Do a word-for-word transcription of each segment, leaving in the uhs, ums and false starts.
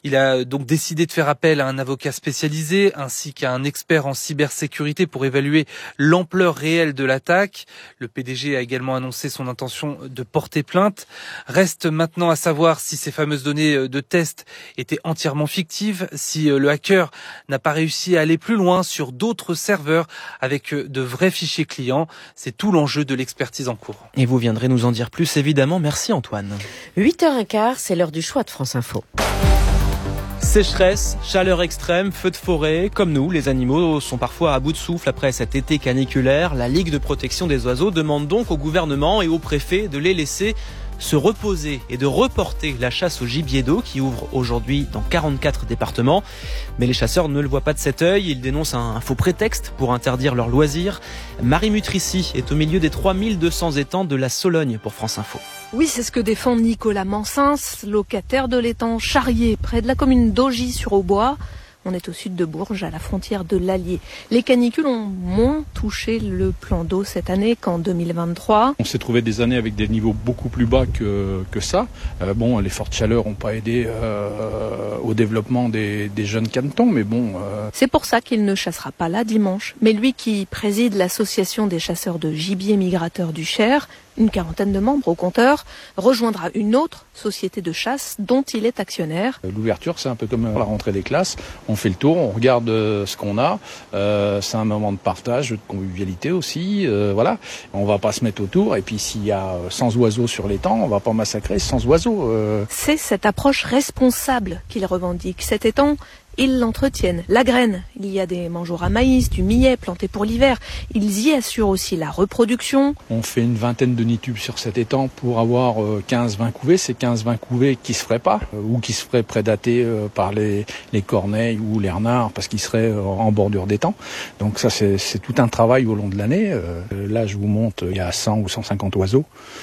Il a donc décidé de faire appel à un avocat spécialisé ainsi qu'à un expert en cybersécurité pour évaluer l'ampleur réelle de l'attaque. Le P D G a également annoncé son intention de porter plainte. Reste maintenant à savoir si ces fameuses données de test étaient entièrement fictives, si le hacker n'a pas réussi à aller plus loin sur d'autres serveurs avec de vrais fichiers clients. C'est tout l'enjeu de l'expertise en cours. Et vous viendrez nous en dire plus, évidemment. Merci Antoine. huit heures quinze, c'est l'heure du choix de France Info. Sécheresse, chaleur extrême, feux de forêt, comme nous, les animaux sont parfois à bout de souffle après cet été caniculaire. La Ligue de protection des oiseaux demande donc au gouvernement et au préfet de les laisser se reposer et de reporter la chasse au gibier d'eau qui ouvre aujourd'hui dans quarante-quatre départements. Mais les chasseurs ne le voient pas de cet œil, ils dénoncent un faux prétexte pour interdire leurs loisirs. Marie Mutrici est au milieu des trois mille deux cents étangs de la Sologne pour France Info. Oui, c'est ce que défend Nicolas Mansins, locataire de l'étang Charrier, près de la commune d'Augy-sur-Aubois. On est au sud de Bourges, à la frontière de l'Allier. Les canicules ont moins touché le plan d'eau cette année qu'en deux mille vingt-trois. On s'est trouvé des années avec des niveaux beaucoup plus bas que, que ça. Euh, bon, les fortes chaleurs n'ont pas aidé euh, au développement des, des jeunes canetons, mais bon... Euh... C'est pour ça qu'il ne chassera pas là dimanche. Mais lui qui préside l'association des chasseurs de gibier migrateurs du Cher, une quarantaine de membres au compteur, rejoindra une autre société de chasse dont il est actionnaire. L'ouverture, c'est un peu comme la rentrée des classes. On fait le tour, on regarde ce qu'on a. Euh, c'est un moment de partage, de convivialité aussi. Euh, voilà, on va pas se mettre autour. Et puis s'il y a cent oiseaux sur l'étang, on va pas massacrer cent oiseaux. Euh. C'est cette approche responsable qu'il revendique. Cet étang, ils l'entretiennent, la graine. Il y a des mangeoires à maïs, du millet planté pour l'hiver. Ils y assurent aussi la reproduction. On fait une vingtaine de nids tubes sur cet étang pour avoir quinze vingt couvées. C'est quinze vingt couvées qui se feraient pas ou qui se feraient prédater par les, les corneilles ou les renards parce qu'ils seraient en bordure d'étang. Donc ça, c'est, c'est tout un travail au long de l'année. Là, je vous montre, il y a cent ou cent cinquante oiseaux.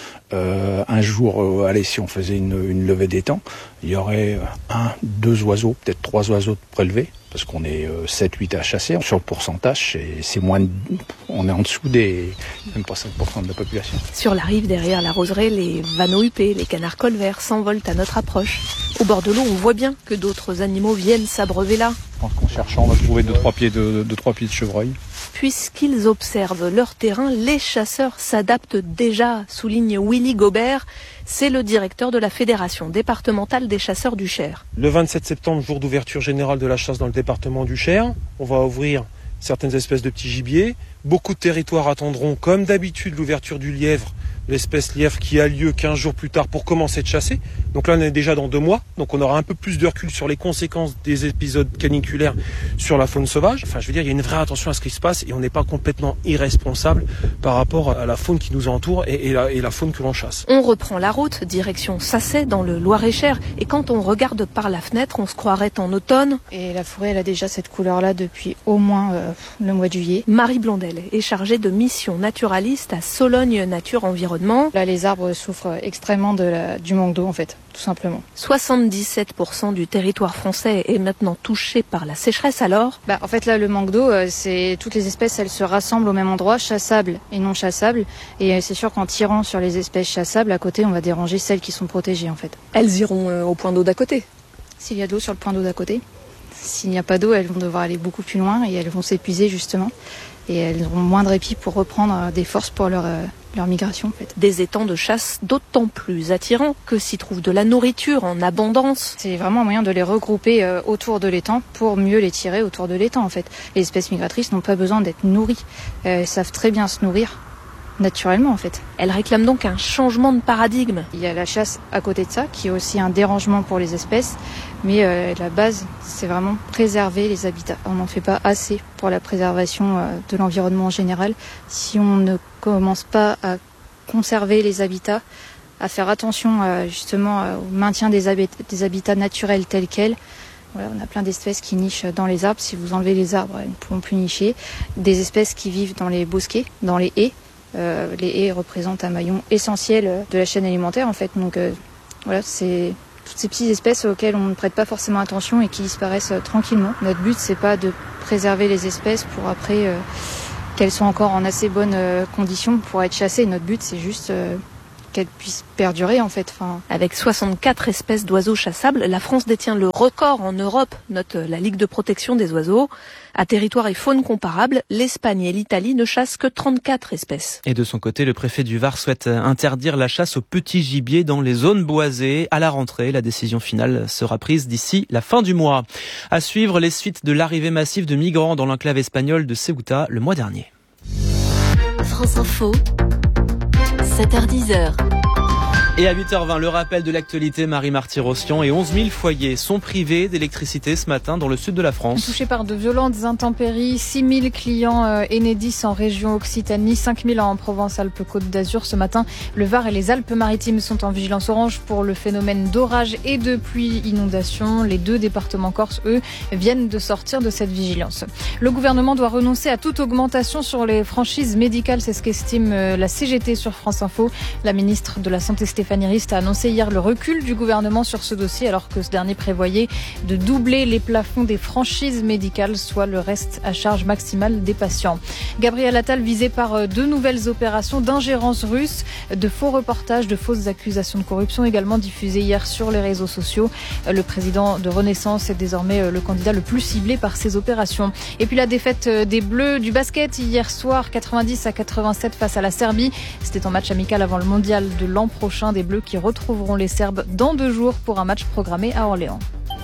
Euh, un jour, euh, allez, si on faisait une, une levée d'étang, il y aurait un, deux oiseaux, peut-être trois oiseaux de prélevés, parce qu'on est euh, sept huit à chasser. Sur le pourcentage, c'est, c'est moins de, on est en dessous des même pas cinq pour cent de la population. Sur la rive, derrière la roseraie, les vanneaux huppés, les canards colverts s'envolent à notre approche. Au bord de l'eau, on voit bien que d'autres animaux viennent s'abreuver là. Je pense qu'en cherchant, on va trouver deux trois pieds de, deux, trois pieds de chevreuil. Puisqu'ils observent leur terrain, les chasseurs s'adaptent déjà, souligne Willy Gobert. C'est le directeur de la Fédération départementale des chasseurs du Cher. Le vingt-sept septembre, jour d'ouverture générale de la chasse dans le département du Cher, on va ouvrir certaines espèces de petits gibiers. Beaucoup de territoires attendront, comme d'habitude, l'ouverture du lièvre, l'espèce lièvre qui a lieu quinze jours plus tard pour commencer de chasser. Donc là, on est déjà dans deux mois. Donc on aura un peu plus de recul sur les conséquences des épisodes caniculaires sur la faune sauvage. Enfin, je veux dire, il y a une vraie attention à ce qui se passe et on n'est pas complètement irresponsable par rapport à la faune qui nous entoure et, et, la, et la faune que l'on chasse. On reprend la route, direction Sacet, dans le Loir-et-Cher. Et quand on regarde par la fenêtre, on se croirait en automne. Et la forêt, elle a déjà cette couleur-là depuis au moins euh, le mois de juillet. Marie Blondel est chargée de mission naturaliste à Sologne Nature Environnement. Là, les arbres souffrent extrêmement de la, du manque d'eau, en fait, tout simplement. soixante-dix-sept pour cent du territoire français est maintenant touché par la sécheresse, alors bah, en fait, là, le manque d'eau, c'est toutes les espèces, elles se rassemblent au même endroit, chassables et non chassables. Et c'est sûr qu'en tirant sur les espèces chassables, à côté, on va déranger celles qui sont protégées, en fait. Elles iront euh, au point d'eau d'à côté. S'il y a de l'eau sur le point d'eau d'à côté. S'il n'y a pas d'eau, elles vont devoir aller beaucoup plus loin et elles vont s'épuiser, justement. Et elles auront moins de répit pour reprendre des forces pour leur, euh, leur migration, en fait. Des étangs de chasse d'autant plus attirants que s'y trouve de la nourriture en abondance. C'est vraiment un moyen de les regrouper euh, autour de l'étang pour mieux les tirer autour de l'étang, en fait. Les espèces migratrices n'ont pas besoin d'être nourries. Euh, elles savent très bien se nourrir naturellement, en fait. Elles réclament donc un changement de paradigme. Il y a la chasse à côté de ça, qui est aussi un dérangement pour les espèces. Mais euh, la base, c'est vraiment préserver les habitats. On n'en fait pas assez pour la préservation euh, de l'environnement en général. Si on ne commence pas à conserver les habitats, à faire attention euh, justement euh, au maintien des, habit- des habitats naturels tels quels, voilà, on a plein d'espèces qui nichent dans les arbres. Si vous enlevez les arbres, elles ne pourront plus nicher. Des espèces qui vivent dans les bosquets, dans les haies. Euh, les haies représentent un maillon essentiel de la chaîne alimentaire, en fait. Donc euh, voilà, c'est toutes ces petites espèces auxquelles on ne prête pas forcément attention et qui disparaissent euh, tranquillement. Notre but, c'est pas de préserver les espèces pour après euh, qu'elles soient encore en assez bonnes euh, conditions pour être chassées. Notre but, c'est juste euh, qu'elle puisse perdurer en fait. Enfin... Avec soixante-quatre espèces d'oiseaux chassables, la France détient le record en Europe, note la Ligue de protection des oiseaux. À territoire et faune comparables, l'Espagne et l'Italie ne chassent que trente-quatre espèces. Et de son côté, le préfet du Var souhaite interdire la chasse au petit gibier dans les zones boisées. À la rentrée, la décision finale sera prise d'ici la fin du mois. À suivre les suites de l'arrivée massive de migrants dans l'enclave espagnole de Ceuta le mois dernier. France Info, sept heures dix. Et à huit heures vingt, le rappel de l'actualité, Marie Marty-Rossian, et onze mille foyers sont privés d'électricité ce matin dans le sud de la France. Touchés par de violentes intempéries, six mille clients euh, Enedis en région Occitanie, cinq mille en Provence-Alpes-Côte d'Azur. Ce matin, le Var et les Alpes-Maritimes sont en vigilance orange pour le phénomène d'orage et de pluie inondation. Les deux départements corses, eux, viennent de sortir de cette vigilance. Le gouvernement doit renoncer à toute augmentation sur les franchises médicales, c'est ce qu'estime euh, la C G T sur France Info. La ministre de la Santé, Stéphanie Rist, a annoncé hier le recul du gouvernement sur ce dossier alors que ce dernier prévoyait de doubler les plafonds des franchises médicales, soit le reste à charge maximale des patients. Gabriel Attal visé par deux nouvelles opérations d'ingérence russe, de faux reportages, de fausses accusations de corruption également diffusées hier sur les réseaux sociaux. Le président de Renaissance est désormais le candidat le plus ciblé par ces opérations. Et puis la défaite des Bleus du basket hier soir, quatre-vingt-dix à quatre-vingt-sept face à la Serbie. C'était un match amical avant le mondial de l'an prochain. Des Bleus qui retrouveront les Serbes dans deux jours pour un match programmé à Orléans.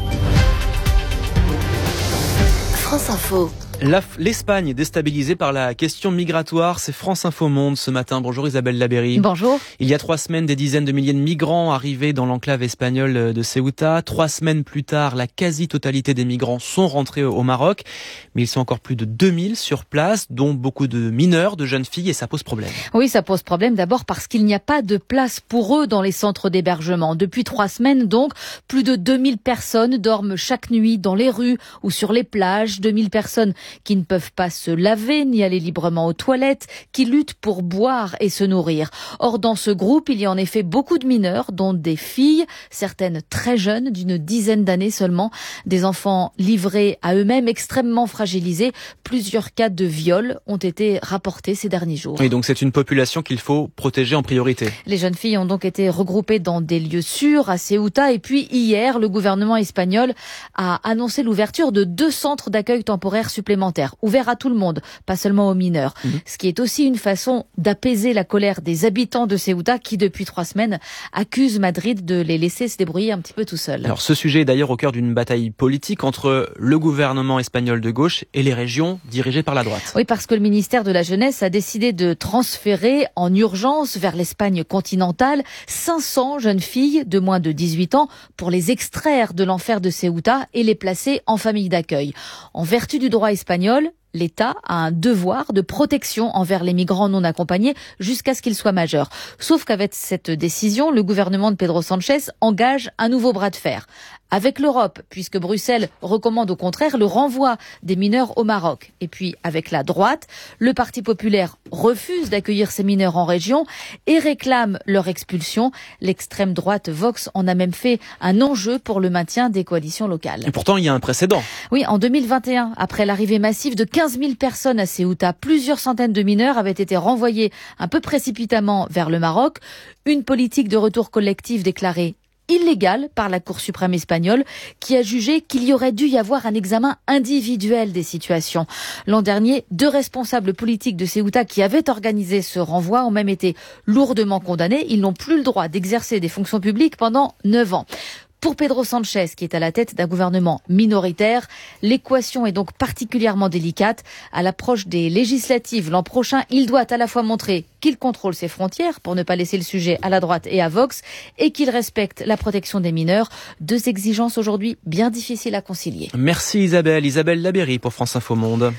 France Info. La, L'Espagne déstabilisée par la question migratoire, c'est France Info Monde ce matin. Bonjour Isabelle Labéry. Bonjour. Il y a trois semaines, des dizaines de milliers de migrants arrivés dans l'enclave espagnole de Ceuta. Trois semaines plus tard, la quasi-totalité des migrants sont rentrés au Maroc. Mais ils sont encore plus de deux mille sur place, dont beaucoup de mineurs, de jeunes filles, et ça pose problème. Oui, ça pose problème d'abord parce qu'il n'y a pas de place pour eux dans les centres d'hébergement. Depuis trois semaines donc, plus de deux mille personnes dorment chaque nuit dans les rues ou sur les plages. deux mille personnes qui ne peuvent pas se laver ni aller librement aux toilettes, qui luttent pour boire et se nourrir. Or, dans ce groupe, il y a en effet beaucoup de mineurs, dont des filles, certaines très jeunes, d'une dizaine d'années seulement, des enfants livrés à eux-mêmes, extrêmement fragilisés. Plusieurs cas de viol ont été rapportés ces derniers jours. Et donc c'est une population qu'il faut protéger en priorité. Les jeunes filles ont donc été regroupées dans des lieux sûrs à Ceuta. Et puis hier, le gouvernement espagnol a annoncé l'ouverture de deux centres d'accueil temporaires supplémentaires, ouverts à tout le monde, pas seulement aux mineurs. Mmh. Ce qui est aussi une façon d'apaiser la colère des habitants de Ceuta qui, depuis trois semaines, accusent Madrid de les laisser se débrouiller un petit peu tout seuls. Alors ce sujet est d'ailleurs au cœur d'une bataille politique entre le gouvernement espagnol de gauche et les régions dirigées par la droite. Oui, parce que le ministère de la Jeunesse a décidé de transférer en urgence vers l'Espagne continentale cinq cents jeunes filles de moins de dix-huit ans pour les extraire de l'enfer de Ceuta et les placer en famille d'accueil. En vertu du droit espagnol, l'État a un devoir de protection envers les migrants non accompagnés jusqu'à ce qu'ils soient majeurs. Sauf qu'avec cette décision, le gouvernement de Pedro Sánchez engage un nouveau bras de fer avec l'Europe, puisque Bruxelles recommande au contraire le renvoi des mineurs au Maroc. Et puis, avec la droite, le Parti populaire refuse d'accueillir ces mineurs en région et réclame leur expulsion. L'extrême droite Vox en a même fait un enjeu pour le maintien des coalitions locales. Et pourtant, il y a un précédent. Oui, en deux mille vingt et un, après l'arrivée massive de quinze mille personnes à Ceuta, plusieurs centaines de mineurs avaient été renvoyés un peu précipitamment vers le Maroc. Une politique de retour collectif déclarée illégale par la Cour suprême espagnole qui a jugé qu'il y aurait dû y avoir un examen individuel des situations. L'an dernier, deux responsables politiques de Ceuta qui avaient organisé ce renvoi ont même été lourdement condamnés. Ils n'ont plus le droit d'exercer des fonctions publiques pendant neuf ans. Pour Pedro Sánchez, qui est à la tête d'un gouvernement minoritaire, l'équation est donc particulièrement délicate. À l'approche des législatives l'an prochain, il doit à la fois montrer qu'il contrôle ses frontières pour ne pas laisser le sujet à la droite et à Vox et qu'il respecte la protection des mineurs. Deux exigences aujourd'hui bien difficiles à concilier. Merci Isabelle. Isabelle Labéry pour France Info Monde.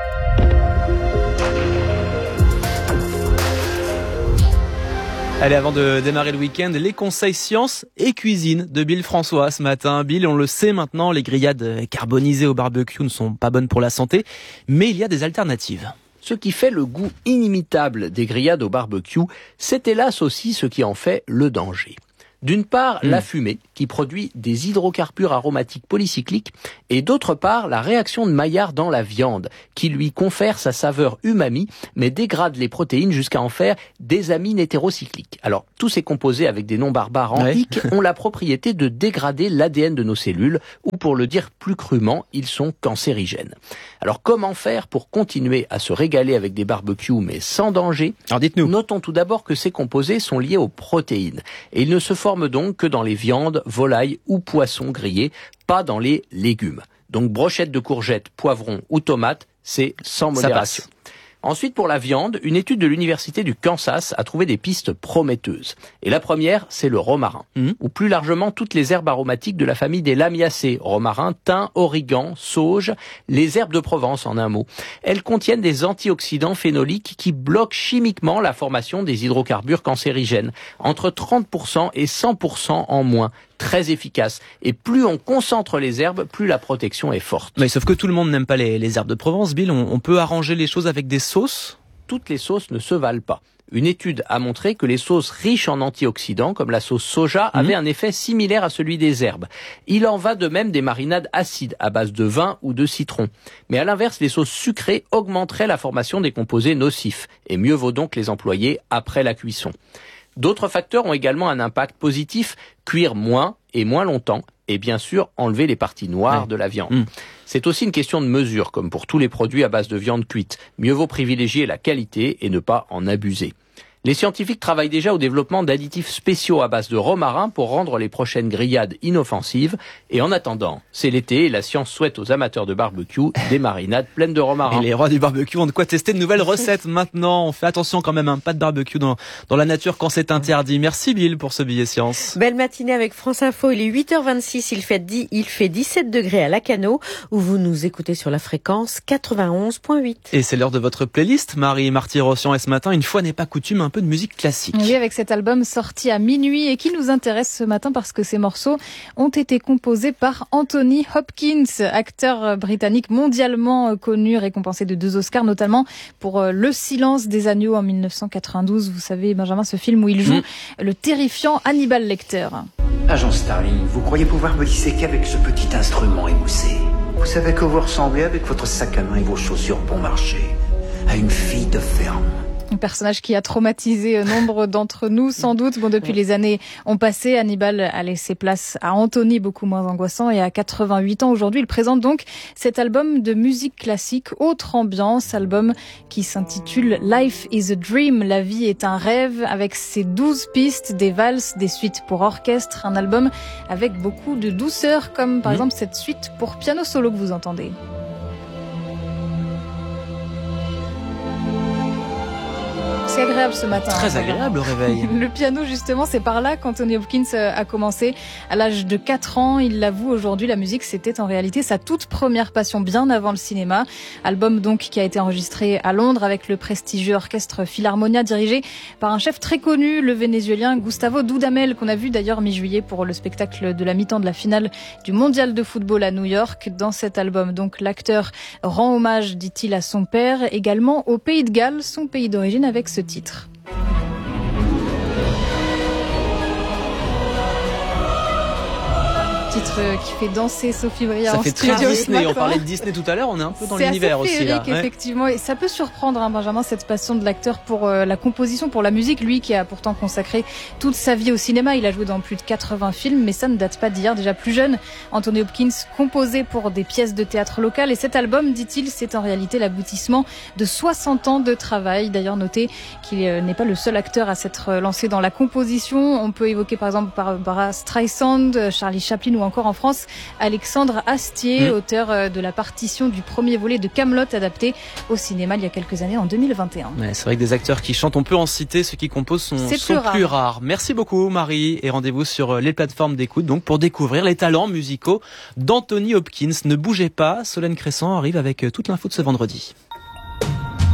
Allez, avant de démarrer le week-end, les conseils sciences et cuisine de Bill François ce matin. Bill, on le sait maintenant, les grillades carbonisées au barbecue ne sont pas bonnes pour la santé, mais il y a des alternatives. Ce qui fait le goût inimitable des grillades au barbecue, c'est hélas aussi ce qui en fait le danger. D'une part, mmh. la fumée, qui produit des hydrocarbures aromatiques polycycliques, et d'autre part, la réaction de Maillard dans la viande, qui lui confère sa saveur umami, mais dégrade les protéines jusqu'à en faire des amines hétérocycliques. Alors, tous ces composés avec des noms barbares antiques ouais. ont la propriété de dégrader l'A D N de nos cellules, ou pour le dire plus crûment, ils sont cancérigènes. Alors, comment faire pour continuer à se régaler avec des barbecues, mais sans danger ? Alors, dites-nous. Notons tout d'abord que ces composés sont liés aux protéines, et ils ne se forment donc que dans les viandes, volailles ou poissons grillés, pas dans les légumes. Donc brochettes de courgettes, poivrons ou tomates, c'est sans modération. Ensuite, pour la viande, une étude de l'université du Kansas a trouvé des pistes prometteuses. Et la première, c'est le romarin, mmh. ou plus largement toutes les herbes aromatiques de la famille des lamiacées, romarin, thym, origan, sauge, les herbes de Provence en un mot. Elles contiennent des antioxydants phénoliques qui bloquent chimiquement la formation des hydrocarbures cancérigènes, entre trente pour cent et cent pour cent en moins. Très efficace. Et plus on concentre les herbes, plus la protection est forte. Mais sauf que tout le monde n'aime pas les, les herbes de Provence, Bill. On, on peut arranger les choses avec des sauces ? Toutes les sauces ne se valent pas. Une étude a montré que les sauces riches en antioxydants, comme la sauce soja, mmh. avaient un effet similaire à celui des herbes. Il en va de même des marinades acides à base de vin ou de citron. Mais à l'inverse, les sauces sucrées augmenteraient la formation des composés nocifs. Et mieux vaut donc les employer après la cuisson. D'autres facteurs ont également un impact positif, cuire moins et moins longtemps, et bien sûr enlever les parties noires ouais. de la viande. Mmh. C'est aussi une question de mesure, comme pour tous les produits à base de viande cuite. Mieux vaut privilégier la qualité et ne pas en abuser. Les scientifiques travaillent déjà au développement d'additifs spéciaux à base de romarin pour rendre les prochaines grillades inoffensives. Et en attendant, c'est l'été et la science souhaite aux amateurs de barbecue des marinades pleines de romarin. Et les rois du barbecue ont de quoi tester de nouvelles recettes maintenant. On fait attention quand même, hein, pas de barbecue dans, dans la nature quand c'est interdit. Merci Bill pour ce billet science. Belle matinée avec France Info. Il est huit heures vingt-six, il fait, dix, il fait dix-sept degrés à Lacanau, où vous nous écoutez sur la fréquence quatre-vingt-onze virgule huit. Et c'est l'heure de votre playlist, Marie Marty-Rossian. Et ce matin, une fois n'est pas coutume, un peu de musique classique. Oui, avec cet album sorti à minuit et qui nous intéresse ce matin parce que ces morceaux ont été composés par Anthony Hopkins, acteur britannique mondialement connu, récompensé de deux Oscars, notamment pour Le Silence des agneaux en dix-neuf cent quatre-vingt-douze. Vous savez, Benjamin, ce film où il joue mmh. le terrifiant Hannibal Lecter. Agent Starling, vous croyez pouvoir me disséquer avec ce petit instrument émoussé ? Vous savez que vous ressemblez avec votre sac à main et vos chaussures bon marché à une fille de ferme. Un personnage qui a traumatisé nombre d'entre nous, sans doute. Bon, depuis les années ont passé, Hannibal a laissé place à Anthony, beaucoup moins angoissant, et à quatre-vingt-huit ans aujourd'hui, il présente donc cet album de musique classique, autre ambiance, album qui s'intitule Life is a Dream, la vie est un rêve, avec ses douze pistes, des valses, des suites pour orchestre, un album avec beaucoup de douceur, comme par mmh. exemple cette suite pour piano solo que vous entendez. C'est agréable ce matin. Très agréable le réveil. Le piano, justement, c'est par là qu'Anthony Hopkins a commencé. À l'âge de quatre ans, il l'avoue aujourd'hui, la musique, c'était en réalité sa toute première passion, bien avant le cinéma. Album donc qui a été enregistré à Londres avec le prestigieux orchestre Philharmonia dirigé par un chef très connu, le vénézuélien Gustavo Dudamel, qu'on a vu d'ailleurs mi-juillet pour le spectacle de la mi-temps de la finale du mondial de football à New York. Dans cet album, donc, l'acteur rend hommage, dit-il, à son père, également au Pays de Galles, son pays d'origine, avec ce titre. Titre qui fait danser Sophie Bria ça en fait studio. Très Disney. On parlait de Disney tout à l'heure, on est un peu dans l'univers aussi. C'est assez féerique, là. effectivement. Ouais. Et ça peut surprendre, hein, Benjamin, cette passion de l'acteur pour euh, la composition, pour la musique. Lui qui a pourtant consacré toute sa vie au cinéma. Il a joué dans plus de quatre-vingts films, mais ça ne date pas d'hier. Déjà plus jeune, Anthony Hopkins composait pour des pièces de théâtre locales. Et cet album, dit-il, c'est en réalité l'aboutissement de soixante ans de travail. D'ailleurs, notez qu'il n'est pas le seul acteur à s'être lancé dans la composition. On peut évoquer par exemple Barbara Streisand, Charlie Chaplin ou encore en France Alexandre Astier, mmh. auteur de la partition du premier volet de Kaamelott adapté au cinéma il y a quelques années en deux mille vingt et un. Ouais, c'est vrai que des acteurs qui chantent, on peut en citer, ceux qui composent sont, sont plus, rare. plus rares. Merci beaucoup Marie et rendez-vous sur les plateformes d'écoute donc pour découvrir les talents musicaux d'Anthony Hopkins. Ne bougez pas, Solène Crescent arrive avec toute l'info de ce vendredi.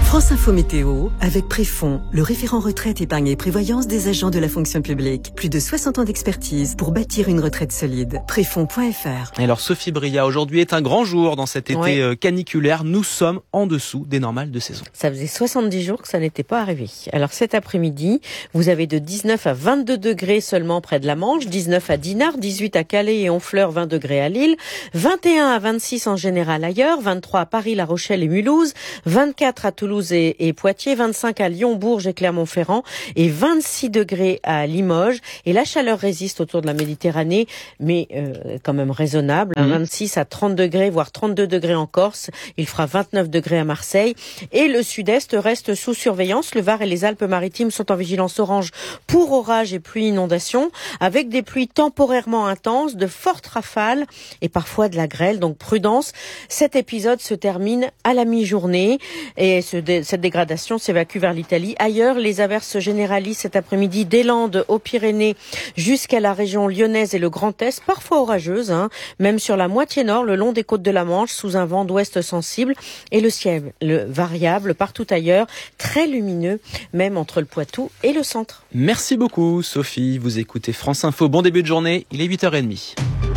France Info Météo, avec Préfond, le référent retraite, épargne et prévoyance des agents de la fonction publique. Plus de soixante ans d'expertise pour bâtir une retraite solide. Préfond point f r. Et alors Sophie Bria, aujourd'hui est un grand jour dans cet été Ouais. caniculaire. Nous sommes en dessous des normales de saison. Ça faisait soixante-dix jours que ça n'était pas arrivé. Alors cet après-midi, vous avez de dix-neuf à vingt-deux degrés seulement près de la Manche, dix-neuf à Dinard, dix-huit à Calais et Honfleur, vingt degrés à Lille, vingt et un à vingt-six en général ailleurs, vingt-trois à Paris, La Rochelle et Mulhouse, vingt-quatre à Toulouse et, et Poitiers, vingt-cinq à Lyon, Bourges et Clermont-Ferrand et vingt-six degrés à Limoges. Et la chaleur résiste autour de la Méditerranée, mais euh, quand même raisonnable. Mmh. vingt-six à trente degrés, voire trente-deux degrés en Corse. Il fera vingt-neuf degrés à Marseille. Et le sud-est reste sous surveillance. Le Var et les Alpes-Maritimes sont en vigilance orange pour orages et pluies inondations, avec des pluies temporairement intenses, de fortes rafales et parfois de la grêle. Donc prudence. Cet épisode se termine à la mi-journée et ce cette dégradation s'évacue vers l'Italie. Ailleurs, les averses généralisent cet après-midi des Landes aux Pyrénées jusqu'à la région lyonnaise et le Grand Est, parfois orageuses, hein, même sur la moitié nord, le long des côtes de la Manche, sous un vent d'ouest sensible. Et le ciel, le variable partout ailleurs, très lumineux, même entre le Poitou et le centre. Merci beaucoup Sophie, vous écoutez France Info. Bon début de journée, il est huit heures trente.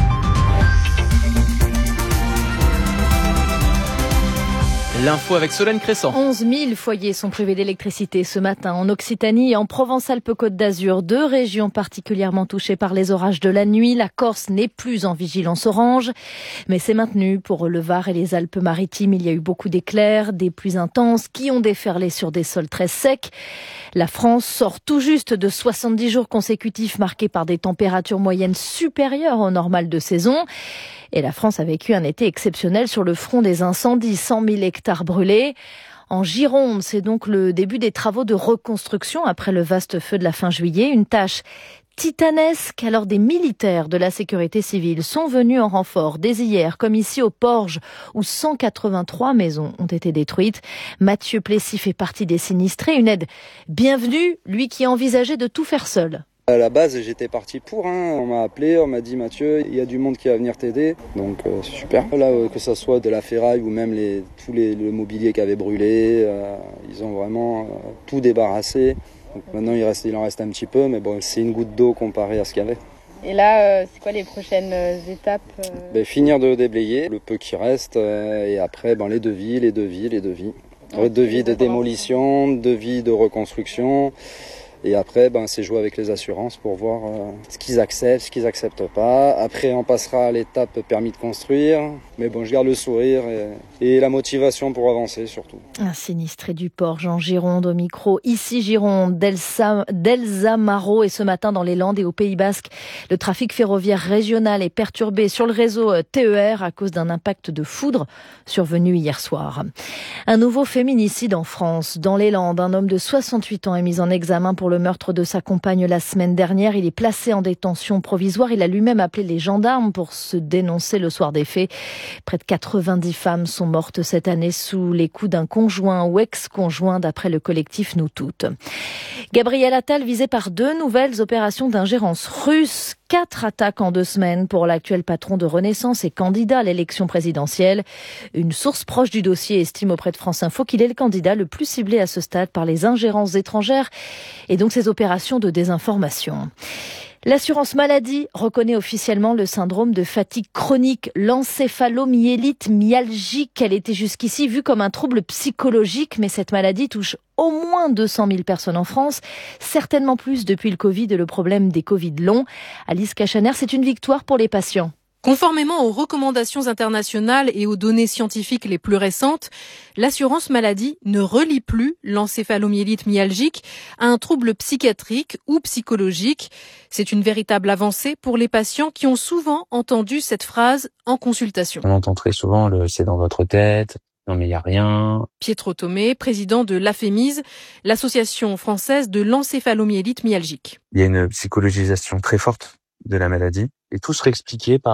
L'info avec Solène Crescent. onze mille foyers sont privés d'électricité ce matin en Occitanie et en Provence-Alpes-Côte d'Azur, deux régions particulièrement touchées par les orages de la nuit. La Corse n'est plus en vigilance orange, mais c'est maintenu pour le Var et les Alpes-Maritimes. Il y a eu beaucoup d'éclairs, des pluies intenses qui ont déferlé sur des sols très secs. La France sort tout juste de soixante-dix jours consécutifs marqués par des températures moyennes supérieures au normal de saison. Et la France a vécu un été exceptionnel sur le front des incendies, cent mille hectares brûlés. En Gironde, c'est donc le début des travaux de reconstruction après le vaste feu de la fin juillet. Une tâche titanesque, alors des militaires de la sécurité civile sont venus en renfort dès hier, comme ici au Porge, où cent quatre-vingt-trois maisons ont été détruites. Mathieu Plessis fait partie des sinistrés, une aide bienvenue, lui qui envisageait de tout faire seul. À la base, j'étais parti pour. Hein. On m'a appelé, on m'a dit Mathieu, il y a du monde qui va venir t'aider. Donc euh, c'est super. Là, euh, que ça soit de la ferraille ou même les, tout les, le mobilier qui avait brûlé, euh, ils ont vraiment euh, tout débarrassé. Donc maintenant, il, reste, il en reste un petit peu, mais bon, c'est une goutte d'eau comparé à ce qu'il y avait. Et là, euh, c'est quoi les prochaines euh, étapes euh... ben, Finir de déblayer le peu qui reste euh, et après ben, les devis, les devis, les devis. Okay, devis de démolition, devis de reconstruction. Et après, ben, c'est jouer avec les assurances pour voir euh, ce qu'ils acceptent, ce qu'ils acceptent pas. Après, on passera à l'étape permis de construire. Mais bon, je garde le sourire et, et la motivation pour avancer surtout. Un sinistré du Porge en Gironde au micro. Ici Gironde, d'Elsa, d'Elsa Marot. Et ce matin, dans les Landes et au Pays Basque, le trafic ferroviaire régional est perturbé sur le réseau T E R à cause d'un impact de foudre survenu hier soir. Un nouveau féminicide en France. Dans les Landes, un homme de soixante-huit ans est mis en examen pour le meurtre de sa compagne la semaine dernière. Il est placé en détention provisoire. Il a lui-même appelé les gendarmes pour se dénoncer le soir des faits. Près de quatre-vingt-dix femmes sont mortes cette année sous les coups d'un conjoint ou ex-conjoint, d'après le collectif Nous Toutes. Gabriel Attal visé par deux nouvelles opérations d'ingérence russe. Quatre attaques en deux semaines pour l'actuel patron de Renaissance et candidat à l'élection présidentielle. Une source proche du dossier estime auprès de France Info qu'il est le candidat le plus ciblé à ce stade par les ingérences étrangères et donc ces opérations de désinformation. L'assurance maladie reconnaît officiellement le syndrome de fatigue chronique, l'encéphalomyélite myalgique. Elle était jusqu'ici vue comme un trouble psychologique, mais cette maladie touche au moins deux cent mille personnes en France, certainement plus depuis le Covid et le problème des Covid longs. Alice Cachaner, c'est une victoire pour les patients. Conformément aux recommandations internationales et aux données scientifiques les plus récentes, l'assurance maladie ne relie plus l'encéphalomyélite myalgique à un trouble psychiatrique ou psychologique. C'est une véritable avancée pour les patients qui ont souvent entendu cette phrase en consultation. On entend très souvent le « c'est dans votre tête ». Non mais il n'y a rien. Pietro Tomé, président de l'AFEMIS, l'association française de l'encéphalomyélite myalgique. Il y a une psychologisation très forte de la maladie et tout serait expliqué par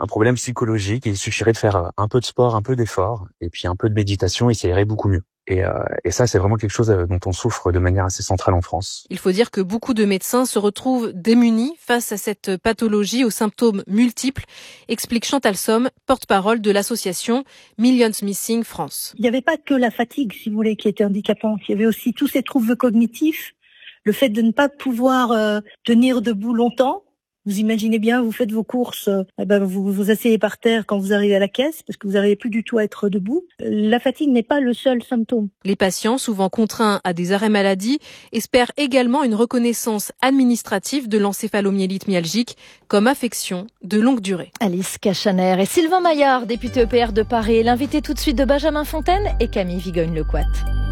un problème psychologique. Il suffirait de faire un peu de sport, un peu d'effort, et puis un peu de méditation, et ça irait beaucoup mieux. Et, euh, et ça, c'est vraiment quelque chose dont on souffre de manière assez centrale en France. Il faut dire que beaucoup de médecins se retrouvent démunis face à cette pathologie aux symptômes multiples, explique Chantal Somme, porte-parole de l'association Millions Missing France. Il n'y avait pas que la fatigue, si vous voulez, qui était handicapante. Il y avait aussi tous ces troubles cognitifs, le fait de ne pas pouvoir euh, tenir debout longtemps. Vous imaginez bien, vous faites vos courses, euh, eh ben vous vous asseyez par terre quand vous arrivez à la caisse parce que vous n'arrivez plus du tout à être debout. La fatigue n'est pas le seul symptôme. Les patients, souvent contraints à des arrêts maladie, espèrent également une reconnaissance administrative de l'encéphalomyélite myalgique comme affection de longue durée. Alice Cachaner et Sylvain Maillard, député E P R de Paris, l'invité tout de suite de Benjamin Fontaine et Camille Vigogne-Lecoat.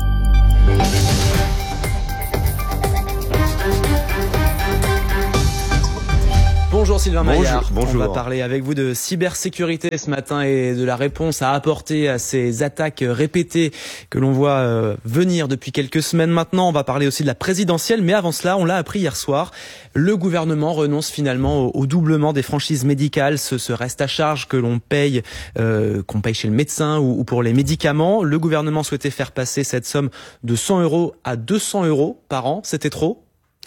Bonjour Sylvain Maillard. Bonjour, bonjour. On va parler avec vous de cybersécurité ce matin et de la réponse à apporter à ces attaques répétées que l'on voit euh, venir depuis quelques semaines maintenant. On va parler aussi de la présidentielle, mais avant cela, on l'a appris hier soir, le gouvernement renonce finalement au, au doublement des franchises médicales, ce, ce reste à charge que l'on paye, euh, qu'on paye chez le médecin ou, ou pour les médicaments. Le gouvernement souhaitait faire passer cette somme de cent euros à deux cents euros par an. C'était trop ?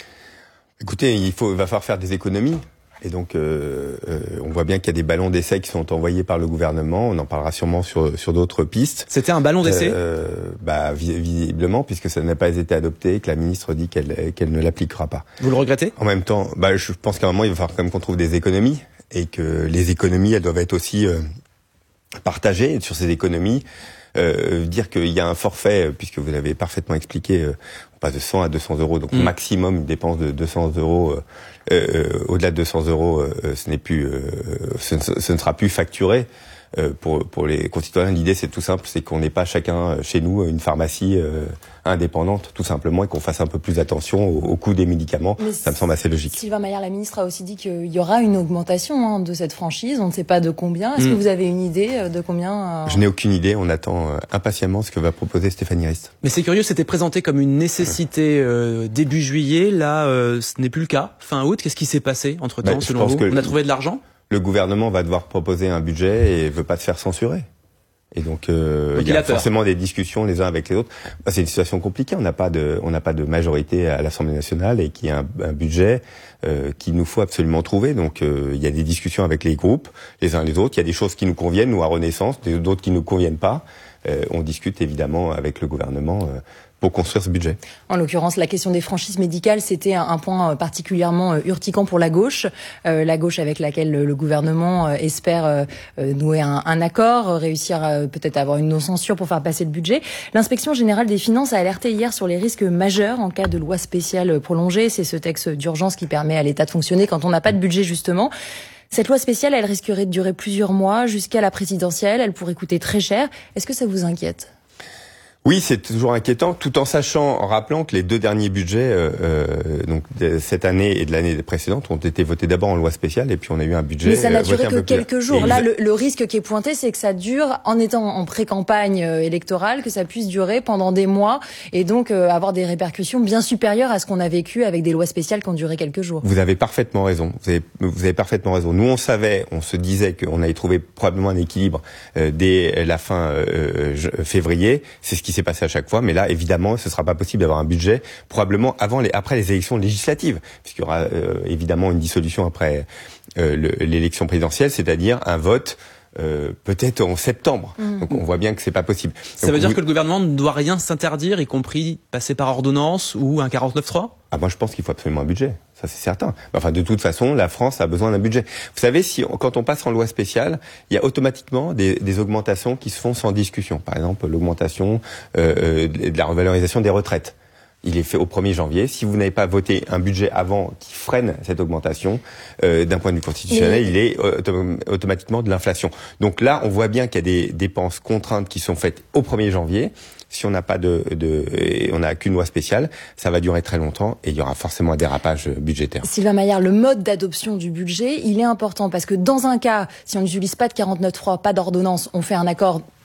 Écoutez, il faut, il va falloir faire des économies. Et donc, euh, euh, on voit bien qu'il y a des ballons d'essai qui sont envoyés par le gouvernement. On en parlera sûrement sur sur d'autres pistes. C'était un ballon d'essai euh, Bah, visiblement, puisque ça n'a pas été adopté et que la ministre dit qu'elle qu'elle ne l'appliquera pas. Vous le regrettez ? En même temps, bah, je pense qu'à un moment, il va falloir quand même qu'on trouve des économies et que les économies, elles doivent être aussi euh, partagées. Et sur ces économies, euh, dire qu'il y a un forfait, puisque vous l'avez parfaitement expliqué, euh, on passe de cent à deux cents euros, donc mmh. maximum une dépense de deux cents euros. Euh, Euh, au-delà de deux cents euros, euh, ce n'est plus, euh, ce, ne, ce ne sera plus facturé euh, pour pour les concitoyens. L'idée, c'est tout simple, c'est qu'on n'ait pas chacun chez nous une pharmacie euh, indépendante, tout simplement, et qu'on fasse un peu plus attention au, au coût des médicaments. Mais ça me semble assez logique. Sylvain Maillard, la ministre, a aussi dit qu'il y aura une augmentation hein, de cette franchise. On ne sait pas de combien. Est-ce mmh. que vous avez une idée de combien euh... Je n'ai aucune idée. On attend euh, impatiemment ce que va proposer Stéphanie Rist. Mais c'est curieux, c'était présenté comme une nécessité euh, début juillet. Là, euh, ce n'est plus le cas. Fin août, qu'est-ce qui s'est passé entre-temps, bah, selon vous ? On a trouvé de l'argent ? Le gouvernement va devoir proposer un budget et veut pas se faire censurer. Et donc, euh, donc il y a, a forcément des discussions les uns avec les autres. Bah, c'est une situation compliquée. On n'a pas de, on n'a pas de majorité à l'Assemblée nationale et qu'il y a un, un budget euh, qu'il nous faut absolument trouver. Donc, euh, il y a des discussions avec les groupes, les uns les autres. Il y a des choses qui nous conviennent, nous à Renaissance, d'autres qui nous conviennent pas. Euh, on discute évidemment avec le gouvernement. Euh, pour construire ce budget. En l'occurrence, la question des franchises médicales, c'était un, un point particulièrement urticant pour la gauche, euh, la gauche avec laquelle le, le gouvernement euh, espère euh, nouer un, un accord, réussir euh, peut-être à avoir une non-censure pour faire passer le budget. L'Inspection générale des finances a alerté hier sur les risques majeurs en cas de loi spéciale prolongée. C'est ce texte d'urgence qui permet à l'État de fonctionner quand on n'a pas de budget, justement. Cette loi spéciale, elle risquerait de durer plusieurs mois jusqu'à la présidentielle. Elle pourrait coûter très cher. Est-ce que ça vous inquiète ? Oui, c'est toujours inquiétant, tout en sachant, en rappelant que les deux derniers budgets, euh, euh, donc de cette année et de l'année précédente, ont été votés d'abord en loi spéciale, et puis on a eu un budget. Mais ça n'a duré euh, que quelques jours. Là, le, le risque qui est pointé, c'est que ça dure en étant en pré-campagne euh, électorale, que ça puisse durer pendant des mois, et donc euh, avoir des répercussions bien supérieures à ce qu'on a vécu avec des lois spéciales qui ont duré quelques jours. Vous avez parfaitement raison. Vous avez, vous avez parfaitement raison. Nous, on savait, on se disait qu'on allait trouver probablement un équilibre euh, dès la fin euh, février. C'est ce qui s'est passé à chaque fois, mais là, évidemment, ce sera pas possible d'avoir un budget probablement avant les, après les élections législatives, puisqu'il y aura euh, évidemment une dissolution après euh, le, l'élection présidentielle, c'est-à-dire un vote euh, peut-être en septembre. Mmh. Donc on voit bien que c'est pas possible. Ça Donc, veut dire oui, que le gouvernement ne doit rien s'interdire, y compris passer par ordonnance ou un quarante-neuf trois ? Ah, moi je pense qu'il faut absolument un budget. Ça, c'est certain. Enfin, de toute façon, la France a besoin d'un budget. Vous savez, si quand on passe en loi spéciale, il y a automatiquement des, des augmentations qui se font sans discussion. Par exemple, l'augmentation euh, de la revalorisation des retraites. Il est fait au premier janvier. Si vous n'avez pas voté un budget avant qui freine cette augmentation, euh, d'un point de vue constitutionnel, Mais... il est autom- automatiquement de l'inflation. Donc là, on voit bien qu'il y a des dépenses contraintes qui sont faites au premier janvier. Si on n'a pas de, de et on n'a qu'une loi spéciale, ça va durer très longtemps et il y aura forcément un dérapage budgétaire. Sylvain Maillard, le mode d'adoption du budget, il est important parce que dans un cas, si on n'utilise pas de quarante-neuf trois, pas d'ordonnance, on fait un accord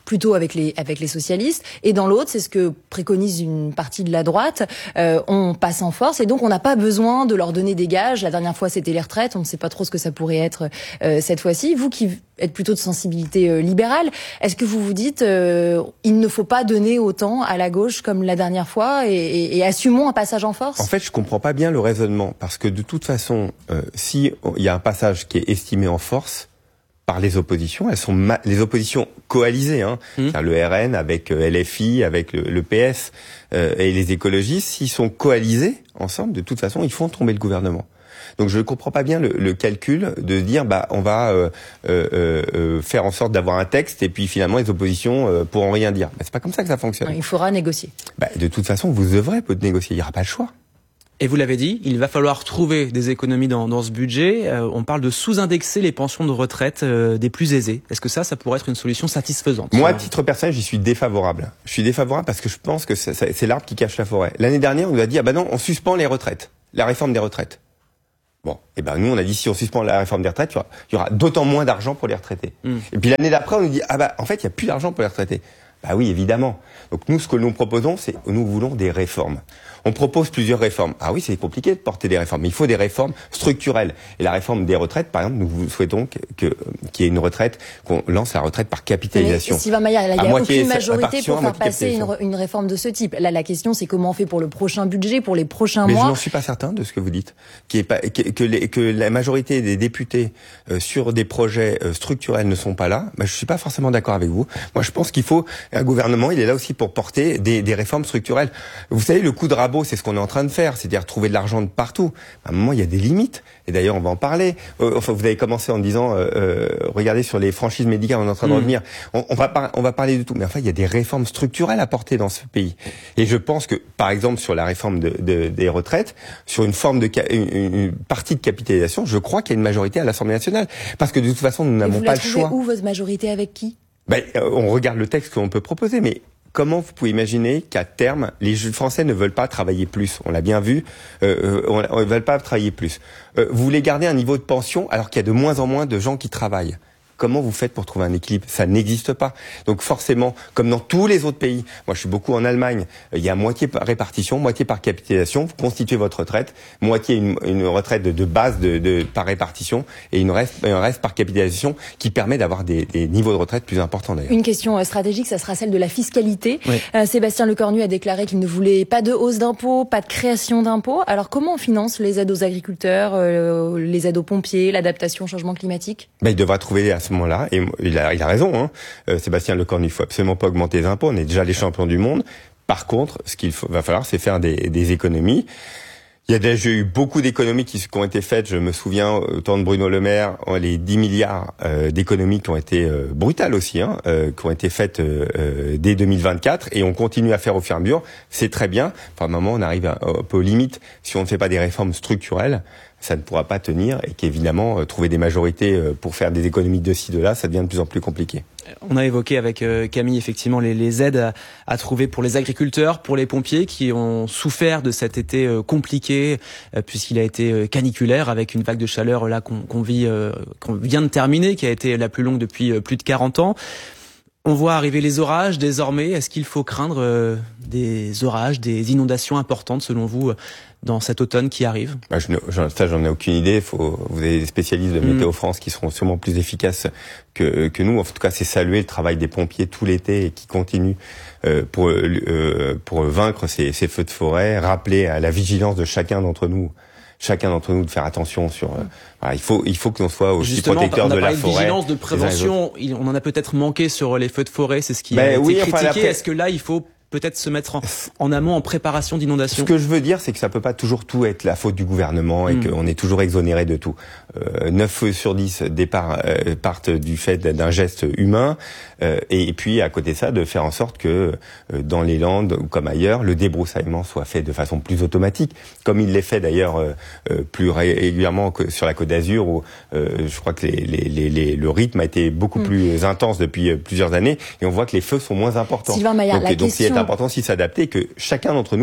plutôt avec les avec les socialistes. Et dans l'autre, c'est ce que préconise une partie de la droite. Euh, on passe en force et donc on n'a pas besoin de leur donner des gages. La dernière fois, c'était les retraites. On ne sait pas trop ce que ça pourrait être euh, cette fois-ci. Vous qui êtes plutôt de sensibilité euh, libérale, est-ce que vous vous dites euh, il ne faut pas donner autant à la gauche comme la dernière fois et, et, et assumons un passage en force? En fait, je comprends pas bien le raisonnement parce que de toute façon, euh, si il y a un passage qui est estimé en force par les oppositions, elles sont ma- les oppositions coalisées, hein, mmh. c'est-à-dire le R N avec euh, L F I, avec le, le P S euh, et les écologistes, s'ils sont coalisés ensemble, de toute façon, ils font tomber le gouvernement. Donc je ne comprends pas bien le, le calcul de dire bah on va euh, euh, euh, faire en sorte d'avoir un texte et puis finalement les oppositions euh, pourront rien dire. Bah, c'est pas comme ça que ça fonctionne. Non, il faudra négocier. Bah, de toute façon, vous devrez peut négocier, il n'y aura pas le choix. Et vous l'avez dit, il va falloir trouver des économies dans, dans ce budget. Euh, on parle de sous-indexer les pensions de retraite euh, des plus aisés. Est-ce que ça, ça pourrait être une solution satisfaisante? Moi, à titre personnel, j'y suis défavorable. Je suis défavorable parce que je pense que ça, ça, c'est l'arbre qui cache la forêt. L'année dernière, on nous a dit ah ben non, on suspend les retraites, la réforme des retraites. Bon, et ben nous on a dit si on suspend la réforme des retraites, il y aura, il y aura d'autant moins d'argent pour les retraités. Mmh. Et puis l'année d'après, on nous dit ah bah en fait il y a plus d'argent pour les retraités. Bah oui, évidemment. Donc nous, ce que nous proposons, c'est nous voulons des réformes. On propose plusieurs réformes. Ah oui, c'est compliqué de porter des réformes, mais il faut des réformes structurelles. Et la réforme des retraites, par exemple, nous souhaitons que, que qu'il y ait une retraite, qu'on lance la retraite par capitalisation. Mais Sylvain Maillard, il n'y a aucune majorité pour faire passer une, une réforme de ce type. Là, la question, c'est comment on fait pour le prochain budget, pour les prochains mais mois. Mais je n'en suis pas certain de ce que vous dites. Qui est pas, que, que, les, que la majorité des députés euh, sur des projets euh, structurels ne sont pas là. Bah, je suis pas forcément d'accord avec vous. Moi, je pense qu'il faut un gouvernement. Il est là aussi pour porter des, des réformes structurelles. Vous savez, le coup de rabot, c'est ce qu'on est en train de faire, c'est-à-dire trouver de l'argent de partout. À un moment, il y a des limites. Et d'ailleurs, on va en parler. Euh, enfin, vous avez commencé en disant, euh, euh, regardez sur les franchises médicales, on est en train de revenir. On, on va par, on va parler de tout. Mais enfin, il y a des réformes structurelles à porter dans ce pays. Et je pense que, par exemple, sur la réforme de, de, des retraites, sur une forme de une, une partie de capitalisation, je crois qu'il y a une majorité à l'Assemblée nationale. Parce que de toute façon, nous n'avons pas le choix. Où votre majorité avec qui? Ben, euh, on regarde le texte qu'on peut proposer, mais comment vous pouvez imaginer qu'à terme, les Français ne veulent pas travailler plus? On l'a bien vu, euh, on, on ne veut pas travailler plus. Euh, vous voulez garder un niveau de pension alors qu'il y a de moins en moins de gens qui travaillent. Comment vous faites pour trouver un équilibre? Ça n'existe pas. Donc forcément, comme dans tous les autres pays, moi je suis beaucoup en Allemagne, il y a moitié par répartition, moitié par capitalisation, vous constituez votre retraite, moitié une, une retraite de, de base de, de, par répartition et une reste, un reste par capitalisation qui permet d'avoir des, des niveaux de retraite plus importants d'ailleurs. Une question stratégique, ça sera celle de la fiscalité. Oui. Euh, Sébastien Lecornu a déclaré qu'il ne voulait pas de hausse d'impôts, pas de création d'impôts. Alors comment on finance les aides aux agriculteurs, euh, les aides aux pompiers, l'adaptation au changement climatique? Ben, il devra trouver à ce moment-là, et il a, il a raison, hein. euh, Sébastien Lecornu, il faut absolument pas augmenter les impôts, on est déjà les champions du monde. Par contre, ce qu'il faut, va falloir, c'est faire des, des économies. Il y a déjà eu beaucoup d'économies qui, qui ont été faites. Je me souviens, au temps de Bruno Le Maire, les dix milliards euh, d'économies qui ont été euh, brutales aussi, hein, euh, qui ont été faites euh, dès deux mille vingt-quatre, et on continue à faire au fur et à mesure. C'est très bien. Enfin, à un moment, on arrive un peu aux limites. Si on ne fait pas des réformes structurelles, ça ne pourra pas tenir, et qu'évidemment, euh, trouver des majorités euh, pour faire des économies de ci, de là, ça devient de plus en plus compliqué. On a évoqué avec euh, Camille effectivement les, les aides à, à trouver pour les agriculteurs, pour les pompiers qui ont souffert de cet été euh, compliqué euh, puisqu'il a été euh, caniculaire avec une vague de chaleur euh, là qu'on, qu'on vit, euh, qu'on vient de terminer, qui a été la plus longue depuis euh, plus de quarante ans. On voit arriver les orages désormais. Est-ce qu'il faut craindre euh, des orages, des inondations importantes selon vous dans cet automne qui arrive? Bah, je, je, ça, j'en ai aucune idée. Faut, vous avez des spécialistes de Météo France qui seront sûrement plus efficaces que, que nous. En tout cas, c'est saluer le travail des pompiers tout l'été et qui continuent euh, pour, euh, pour vaincre ces, ces feux de forêt. Rappeler à la vigilance de chacun d'entre nous. Chacun d'entre nous de faire attention sur. Euh, voilà, il faut, il faut que l'on soit aussi Justement, protecteur de la forêt. Justement, on a parlé de vigilance, de prévention. Il, on en a peut-être manqué sur les feux de forêt. C'est ce qui ben, a été oui, critiqué. Enfin, Est-ce que là, il faut peut-être se mettre en, en amont, en préparation d'inondation? Ce que je veux dire, c'est que ça peut pas toujours tout être la faute du gouvernement et mmh. qu'on est toujours exonéré de tout. Euh, neuf feux sur dix départ, euh, partent du fait d'un geste humain, euh, et, et puis à côté de ça, de faire en sorte que euh, dans les Landes ou comme ailleurs, le débroussaillement soit fait de façon plus automatique, comme il l'est fait d'ailleurs euh, euh, plus régulièrement que sur la Côte d'Azur, où euh, je crois que les, les, les, les, le rythme a été beaucoup mmh. plus intense depuis plusieurs années, et on voit que les feux sont moins importants. Sylvain Maillard, donc, la donc question... c'est important aussi de s'adapter, que chacun d'entre nous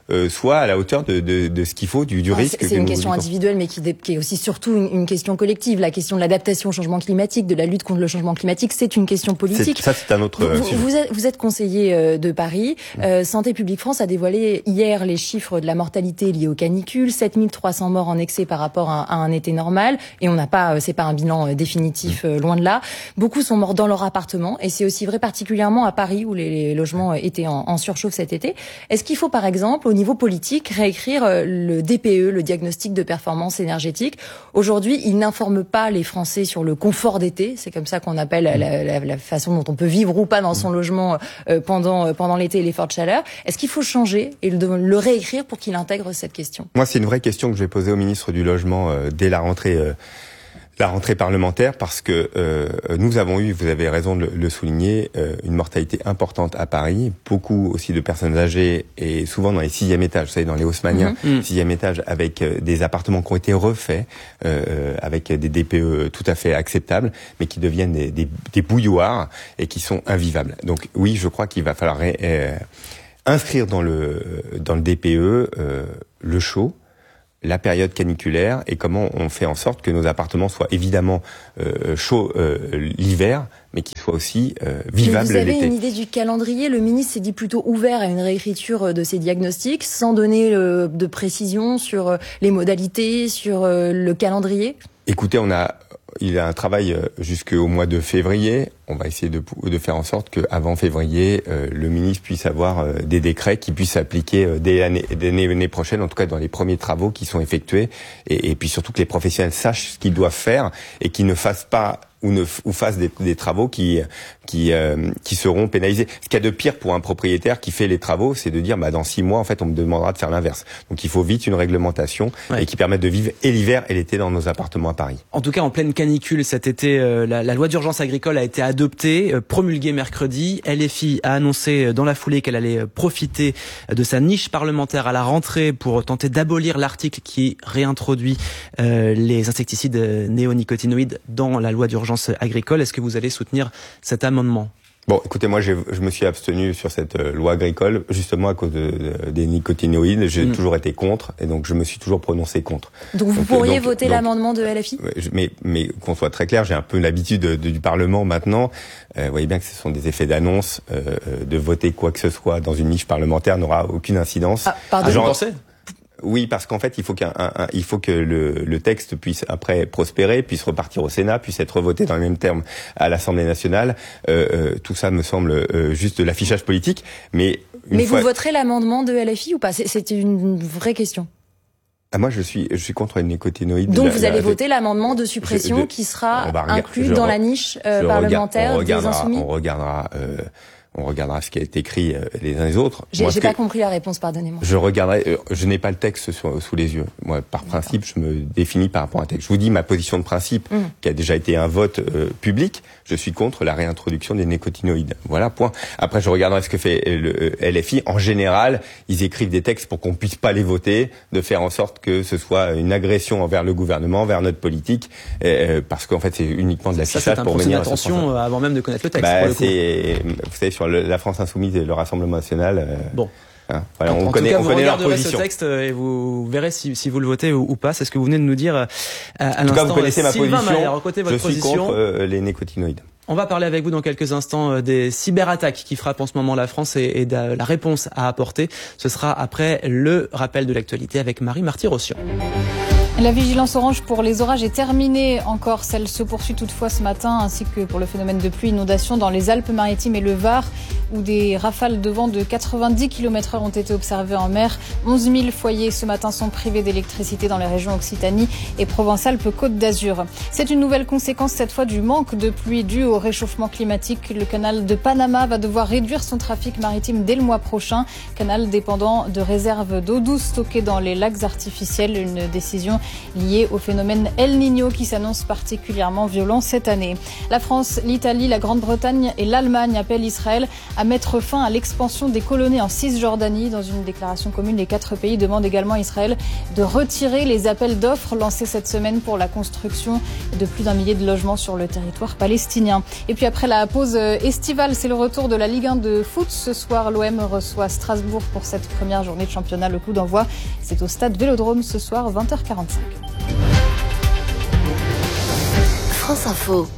euh, soit à la hauteur de, de, de ce qu'il faut, du, du ah, risque. C'est, c'est une question individuelle, mais qui, qui est aussi surtout une, une question collective. La question de l'adaptation au changement climatique, de la lutte contre le changement climatique, c'est une question politique. C'est, ça, c'est un autre vous, sujet. Vous êtes, vous êtes conseiller de Paris. Euh, Santé publique France a dévoilé hier les chiffres de la mortalité liée aux canicules, sept mille trois cents morts en excès par rapport à, à un été normal, et on n'a pas, c'est pas un bilan définitif, mmh. loin de là. Beaucoup sont morts dans leur appartement, et c'est aussi vrai particulièrement à Paris où les, les logements étaient en, en surchauffe cet été. Est-ce qu'il faut par exemple, au niveau politique, réécrire le D P E, le diagnostic de performance énergétique? Aujourd'hui, il n'informe pas les Français sur le confort d'été, c'est comme ça qu'on appelle la, la, la façon dont on peut vivre ou pas dans son logement euh, pendant pendant l'été et les fortes chaleurs. Est-ce qu'il faut changer et le, le réécrire pour qu'il intègre cette question? Moi, c'est une vraie question que je vais poser au ministre du Logement euh, dès la rentrée euh, la rentrée parlementaire, parce que euh, nous avons eu, vous avez raison de le souligner, euh, une mortalité importante à Paris, beaucoup aussi de personnes âgées, et souvent dans les sixième étages, vous savez, dans les haussmanniens, mmh. sixième étage, avec euh, des appartements qui ont été refaits, euh, avec des D P E tout à fait acceptables, mais qui deviennent des, des, des bouilloires et qui sont invivables. Donc oui, je crois qu'il va falloir euh, inscrire dans le dans le D P E euh, le chaud, la période caniculaire, et comment on fait en sorte que nos appartements soient évidemment euh, chauds euh, l'hiver, mais qu'ils soient aussi euh, vivables l'été. Vous avez une idée du calendrier? Le ministre s'est dit plutôt ouvert à une réécriture de ces diagnostics, sans donner euh, de précision sur les modalités, sur euh, le calendrier. Écoutez, on a il y a un travail jusqu'au mois de février. On va essayer de, de faire en sorte qu'avant février, euh, le ministre puisse avoir euh, des décrets qui puissent s'appliquer euh, dès l'année, dès l'année prochaine, en tout cas dans les premiers travaux qui sont effectués. Et, et puis surtout que les professionnels sachent ce qu'ils doivent faire et qu'ils ne fassent pas ou ne ou fassent des, des travaux qui qui euh, qui seront pénalisés. Ce qu'il y a de pire pour un propriétaire qui fait les travaux, c'est de dire bah dans six mois en fait on me demandera de faire l'inverse. Donc il faut vite une réglementation ouais. et qui permette de vivre et l'hiver et l'été dans nos appartements à Paris. En tout cas en pleine canicule cet été, euh, la, la loi d'urgence agricole a été adoptée, euh, promulguée mercredi. L F I a annoncé dans la foulée qu'elle allait profiter de sa niche parlementaire à la rentrée pour tenter d'abolir l'article qui réintroduit euh, les insecticides néonicotinoïdes dans la loi d'urgence agricole. Est-ce que vous allez soutenir cet amendement? Bon, écoutez, moi, j'ai, je me suis abstenu sur cette euh, loi agricole, justement à cause de, de, des nicotinoïdes. J'ai mmh. toujours été contre, et donc je me suis toujours prononcé contre. Donc vous donc, pourriez donc, voter donc, l'amendement de L F I? Mais, mais qu'on soit très clair, j'ai un peu l'habitude de, de, du Parlement maintenant. Euh, vous voyez bien que ce sont des effets d'annonce. Euh, de voter quoi que ce soit dans une niche parlementaire n'aura aucune incidence. Ah, pardon, Genre, vous pensez? Oui, parce qu'en fait, il faut qu'un, un, un, il faut que le, le texte puisse après prospérer, puisse repartir au Sénat, puisse être voté dans les mêmes termes à l'Assemblée nationale. Euh, euh, tout ça me semble euh, juste de l'affichage politique. Mais une mais fois... vous voterez l'amendement de L F I ou pas? C'est, c'est une vraie question. Ah, moi, je suis, je suis contre les nicotinoïdes. Donc, la, vous allez la, voter l'amendement de suppression je, de, qui sera inclus dans re, la niche euh, parlementaire regarde, des Insoumis. On regardera. Euh, On regardera ce qui a été écrit les uns les autres. J'ai, Moi, j'ai que, pas compris la réponse, pardonnez-moi. Je regarderai, euh, je n'ai pas le texte sur, sous les yeux. Moi, par D'accord. principe, je me définis par rapport à un texte. Je vous dis ma position de principe, mmh. qui a déjà été un vote euh, public. Je suis contre la réintroduction des nicotinoïdes. Voilà, point. Après, je regarderai ce que fait le L F I. En général, ils écrivent des textes pour qu'on puisse pas les voter, de faire en sorte que ce soit une agression envers le gouvernement, envers notre politique, euh, parce qu'en fait, c'est uniquement de l'affichage pour venir. Ça, c'est un procès d'attention avant même de connaître le texte. Bah, pour le c'est, vous savez, sur le, la France Insoumise et le Rassemblement National. Euh, bon. Hein, voilà, en, on en connaît, tout cas, on vous connaît regarderez leur position. ce texte et vous verrez si, si vous le votez ou, ou pas. C'est ce que vous venez de nous dire euh, à en tout l'instant. cas, vous connaissez ma Sylvain position. Maillard, votre je suis position. contre euh, les nicotinoïdes. On va parler avec vous dans quelques instants euh, des cyberattaques qui frappent en ce moment la France et, et de la réponse à apporter. Ce sera après le rappel de l'actualité avec Marie Marty-Rossian. La vigilance orange pour les orages est terminée en Corse. Elle se poursuit toutefois ce matin, ainsi que pour le phénomène de pluie inondation dans les Alpes-Maritimes et le Var, où des rafales de vent de quatre-vingt-dix kilomètres heure ont été observées en mer. onze mille foyers ce matin sont privés d'électricité dans les régions Occitanie et Provence-Alpes-Côte d'Azur. C'est une nouvelle conséquence cette fois du manque de pluie dû au réchauffement climatique. Le canal de Panama va devoir réduire son trafic maritime dès le mois prochain. Canal dépendant de réserves d'eau douce stockées dans les lacs artificiels. Une décision liées au phénomène El Niño qui s'annonce particulièrement violent cette année. La France, l'Italie, la Grande-Bretagne et l'Allemagne appellent Israël à mettre fin à l'expansion des colonies en Cisjordanie. Dans une déclaration commune, les quatre pays demandent également à Israël de retirer les appels d'offres lancés cette semaine pour la construction de plus d'un millier de logements sur le territoire palestinien. Et puis après la pause estivale, c'est le retour de la Ligue un de foot. Ce soir, l'O M reçoit Strasbourg pour cette première journée de championnat. Le coup d'envoi, c'est au stade Vélodrome ce soir, vingt heures quarante-cinq. France Info.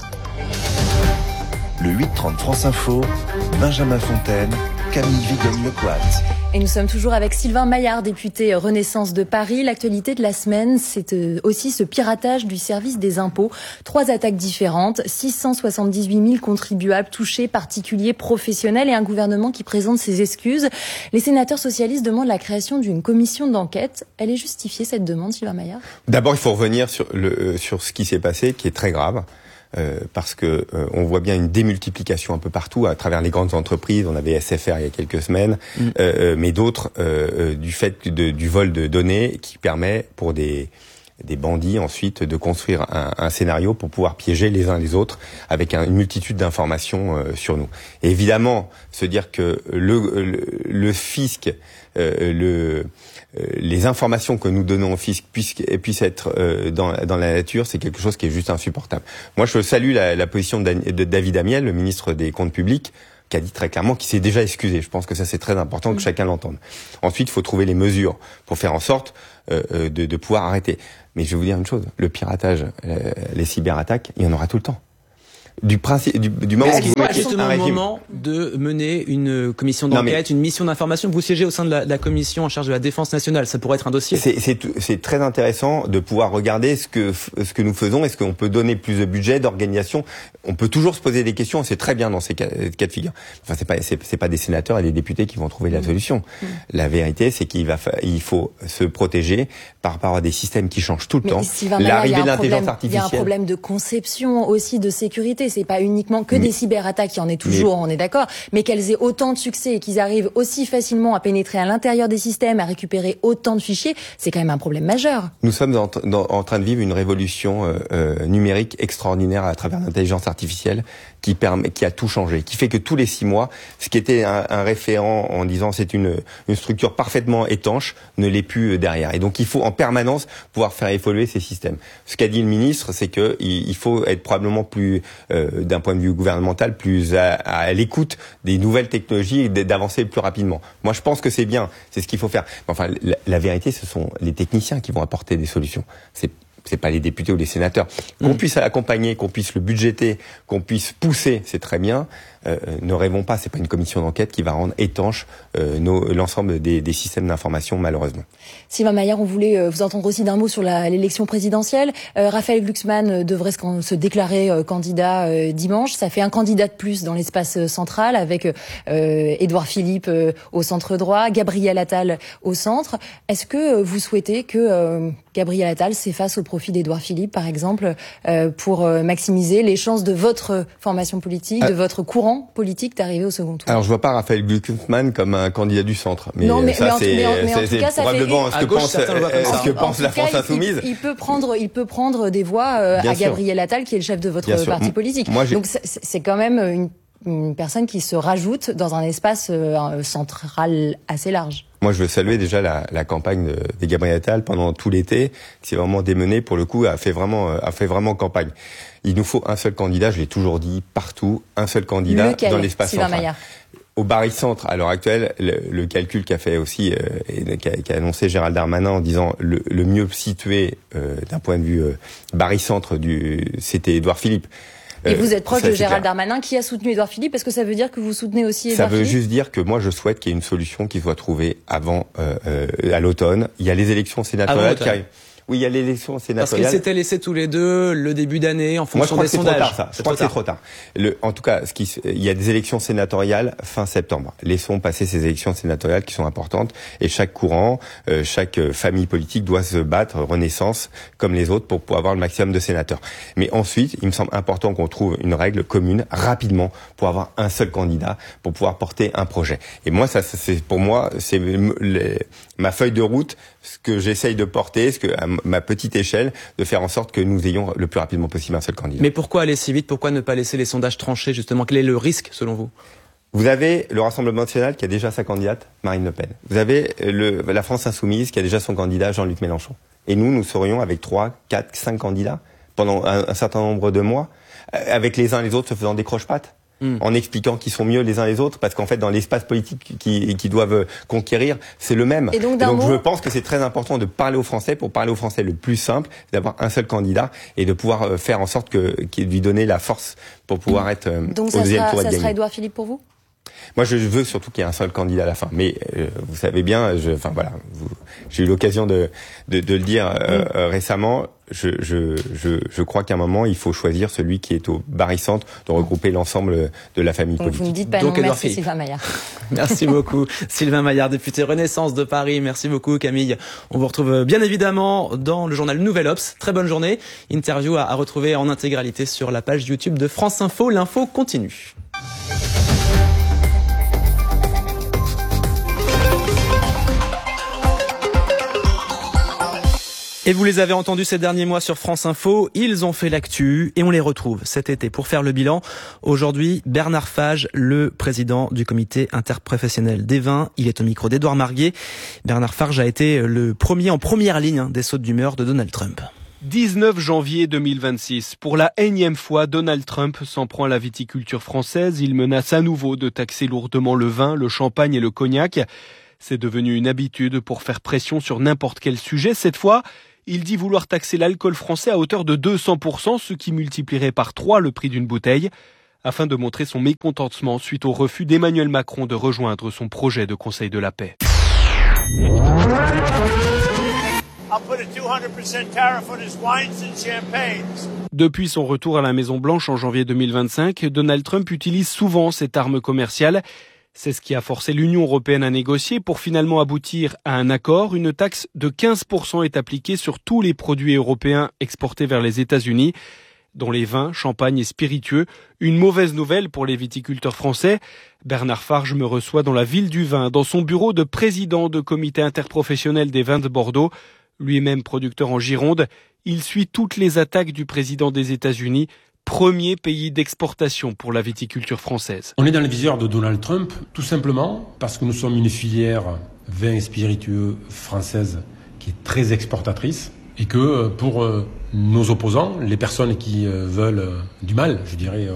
Le huit trente France Info, Benjamin Fontaine, Camille Vigogne-Lecoat. Et nous sommes toujours avec Sylvain Maillard, député Renaissance de Paris. L'actualité de la semaine, c'est aussi ce piratage du service des impôts. Trois attaques différentes, six cent soixante-dix-huit mille contribuables touchés, particuliers, professionnels, et un gouvernement qui présente ses excuses. Les sénateurs socialistes demandent la création d'une commission d'enquête. Elle est justifiée, cette demande, Sylvain Maillard ? D'abord, il faut revenir sur, le, sur ce qui s'est passé, qui est très grave. Euh, parce que euh, on voit bien une démultiplication un peu partout à travers les grandes entreprises. On avait S F R il y a quelques semaines, mmh. euh, mais d'autres euh, du fait de, du vol de données qui permet pour des des bandits ensuite de construire un, un scénario pour pouvoir piéger les uns les autres avec un, une multitude d'informations euh, sur nous. Et évidemment, se dire que le le, le fisc, euh, le les informations que nous donnons au fisc puissent, puissent être euh, dans, dans la nature, c'est quelque chose qui est juste insupportable. Moi, je salue la, la position de, de David Amiel, le ministre des Comptes publics, qui a dit très clairement qu'il s'est déjà excusé. Je pense que ça, c'est très important que mmh. chacun l'entende. Ensuite, il faut trouver les mesures pour faire en sorte euh, de, de pouvoir arrêter. Mais je vais vous dire une chose, le piratage, euh, les cyberattaques, il y en aura tout le temps. Du principe, du, du moment où vous mettez justement un régime... moment de mener une commission d'enquête, mais... une mission d'information. Vous siégez au sein de la, de la commission en charge de la défense nationale. Ça pourrait être un dossier. C'est, c'est, c'est très intéressant de pouvoir regarder ce que ce que nous faisons. Est-ce qu'on peut donner plus de budget, d'organisation ? On peut toujours se poser des questions. C'est très bien dans ces cas, cas de figure. Enfin, c'est pas c'est, c'est pas des sénateurs et des députés qui vont trouver la solution. Mmh. La vérité, c'est qu'il va il faut se protéger par rapport à des systèmes qui changent tout le mais temps. L'arrivée de l'intelligence artificielle. Il y a un problème de conception aussi de sécurité. C'est pas uniquement que mais, des cyberattaques, il y en est toujours, mais, on est d'accord, mais qu'elles aient autant de succès et qu'ils arrivent aussi facilement à pénétrer à l'intérieur des systèmes, à récupérer autant de fichiers, c'est quand même un problème majeur. Nous sommes en, dans, en train de vivre une révolution euh, euh, numérique extraordinaire à travers l'intelligence artificielle qui permet, qui a tout changé, qui fait que tous les six mois, ce qui était un, un référent en disant c'est une, une structure parfaitement étanche, ne l'est plus derrière. Et donc il faut en permanence pouvoir faire évoluer ces systèmes. Ce qu'a dit le ministre, c'est que il, il faut être probablement plus, euh, d'un point de vue gouvernemental, plus à, à l'écoute des nouvelles technologies et d'avancer plus rapidement. Moi, je pense que c'est bien, c'est ce qu'il faut faire. Enfin, la, la vérité, ce sont les techniciens qui vont apporter des solutions. C'est c'est pas les députés ou les sénateurs. Qu'on mmh. puisse l'accompagner, qu'on puisse le budgéter, qu'on puisse pousser, c'est très bien. Euh, ne rêvons pas, c'est pas une commission d'enquête qui va rendre étanche euh, nos, l'ensemble des, des systèmes d'information, malheureusement. Sylvain Maillard, on voulait euh, vous entendre aussi d'un mot sur la, l'élection présidentielle. Euh, Raphaël Glucksmann euh, devrait se, se déclarer euh, candidat euh, dimanche. Ça fait un candidat de plus dans l'espace euh, central, avec euh, Édouard Philippe euh, au centre droit, Gabriel Attal au centre. Est-ce que euh, vous souhaitez que euh, Gabriel Attal s'efface au profit d'Édouard Philippe, par exemple, euh, pour euh, maximiser les chances de votre formation politique, ah. de votre courant politique d'arriver au second tour? Alors, je vois pas Raphaël Glucksmann comme un candidat du centre. Mais non, mais, ça, mais en, c'est, mais en, mais en tout cas, ça probablement fait... ce que pense, ce que pense la France insoumise. Il, il peut prendre, il peut prendre des voix euh, à Gabriel Attal, qui est le chef de votre parti politique. Moi, Donc, c'est, c'est quand même une, une personne qui se rajoute dans un espace euh, central assez large. Moi, je veux saluer déjà la, la campagne de, de Gabriel Attal pendant tout l'été, qui s'est vraiment démenée, pour le coup, a fait vraiment, a fait vraiment campagne. Il nous faut un seul candidat, je l'ai toujours dit, partout, un seul candidat Lequel, dans l'espace Sylvain central. Maillard. Au barycentre, à l'heure actuelle, le, le calcul qu'a fait aussi, euh, et qu'a, qu'a annoncé Gérald Darmanin en disant le, le mieux situé euh, d'un point de vue euh, barycentre, du, c'était Édouard Philippe. Et vous êtes proche de Gérald Darmanin qui a soutenu Édouard Philippe. Est-ce que ça veut dire que vous soutenez aussi Édouard Philippe ? Ça veut juste dire que moi je souhaite qu'il y ait une solution qui soit trouvée avant euh, euh, à l'automne. Il y a les élections sénatoriales qui arrivent. Oui, il y a l'élection sénatoriale. Parce qu'ils s'étaient laissés tous les deux le début d'année en fonction Moi, des sondages. Moi, je crois que c'est trop tard, ça. Je crois que c'est trop tard. Le, en tout cas, ce qui, il y a des élections sénatoriales fin septembre. Laissons passer ces élections sénatoriales qui sont importantes. Et chaque courant, euh, chaque famille politique doit se battre, Renaissance, comme les autres, pour pouvoir avoir le maximum de sénateurs. Mais ensuite, il me semble important qu'on trouve une règle commune, rapidement, pour avoir un seul candidat, pour pouvoir porter un projet. Et moi, ça, c'est, pour moi, c'est les, ma feuille de route, ce que j'essaye de porter, ce que à ma petite échelle, de faire en sorte que nous ayons le plus rapidement possible un seul candidat. Mais pourquoi aller si vite? Pourquoi ne pas laisser les sondages trancher justement? Quel est le risque selon vous? Vous avez le Rassemblement national qui a déjà sa candidate, Marine Le Pen. Vous avez le, la France insoumise qui a déjà son candidat, Jean-Luc Mélenchon. Et nous, nous serions avec trois, quatre, cinq candidats pendant un, un certain nombre de mois, avec les uns les autres se faisant des croche-pattes. Mmh. En expliquant qu'ils sont mieux les uns les autres, parce qu'en fait, dans l'espace politique qu'ils qui doivent conquérir, c'est le même. Et donc, et donc mot... je pense que c'est très important de parler aux Français. Pour parler aux Français, le plus simple, c'est d'avoir un seul candidat et de pouvoir faire en sorte que, qu'il lui donner la force pour pouvoir mmh. être donc au deuxième tour et gagner. Donc ça sera Édouard Philippe pour vous? Moi, je veux surtout qu'il y ait un seul candidat à la fin. Mais euh, vous savez bien, je, enfin voilà, vous, j'ai eu l'occasion de, de, de le dire euh, mmh. euh, récemment. Je, je, je, je crois qu'à un moment, il faut choisir celui qui est au barycentre, de regrouper l'ensemble de la famille donc politique. Vous ne dites pas donc, non, merci Sylvain Maillard. Merci beaucoup Sylvain Maillard, député Renaissance de Paris. Merci beaucoup Camille. On vous retrouve bien évidemment dans le journal Nouvel Obs. Très bonne journée. Interview à, à retrouver en intégralité sur la page YouTube de France Info. L'info continue. Et vous les avez entendus ces derniers mois sur France Info, ils ont fait l'actu et on les retrouve cet été pour faire le bilan. Aujourd'hui, Bernard Fage, le président du comité interprofessionnel des vins, il est au micro d'Édouard Marguet. Bernard Fage a été le premier en première ligne des sautes d'humeur de Donald Trump. dix-neuf janvier deux mille vingt-six. Pour la énième fois, Donald Trump s'en prend à la viticulture française. Il menace à nouveau de taxer lourdement le vin, le champagne et le cognac. C'est devenu une habitude pour faire pression sur n'importe quel sujet. Cette fois, il dit vouloir taxer l'alcool français à hauteur de deux cents pour cent, ce qui multiplierait par trois le prix d'une bouteille, afin de montrer son mécontentement suite au refus d'Emmanuel Macron de rejoindre son projet de Conseil de la paix. Depuis son retour à la Maison-Blanche en janvier deux mille vingt-cinq, Donald Trump utilise souvent cette arme commerciale. C'est ce qui a forcé l'Union européenne à négocier pour finalement aboutir à un accord. Une taxe de quinze pour cent est appliquée sur tous les produits européens exportés vers les États-Unis, dont les vins, champagnes et spiritueux. Une mauvaise nouvelle pour les viticulteurs français. Bernard Farge me reçoit dans la ville du vin, dans son bureau de président de comité interprofessionnel des vins de Bordeaux. Lui-même producteur en Gironde, il suit toutes les attaques du président des États-Unis, premier pays d'exportation pour la viticulture française. On est dans le viseur de Donald Trump, tout simplement parce que nous sommes une filière vin et spiritueux française qui est très exportatrice et que pour nos opposants, les personnes qui veulent du mal, je dirais,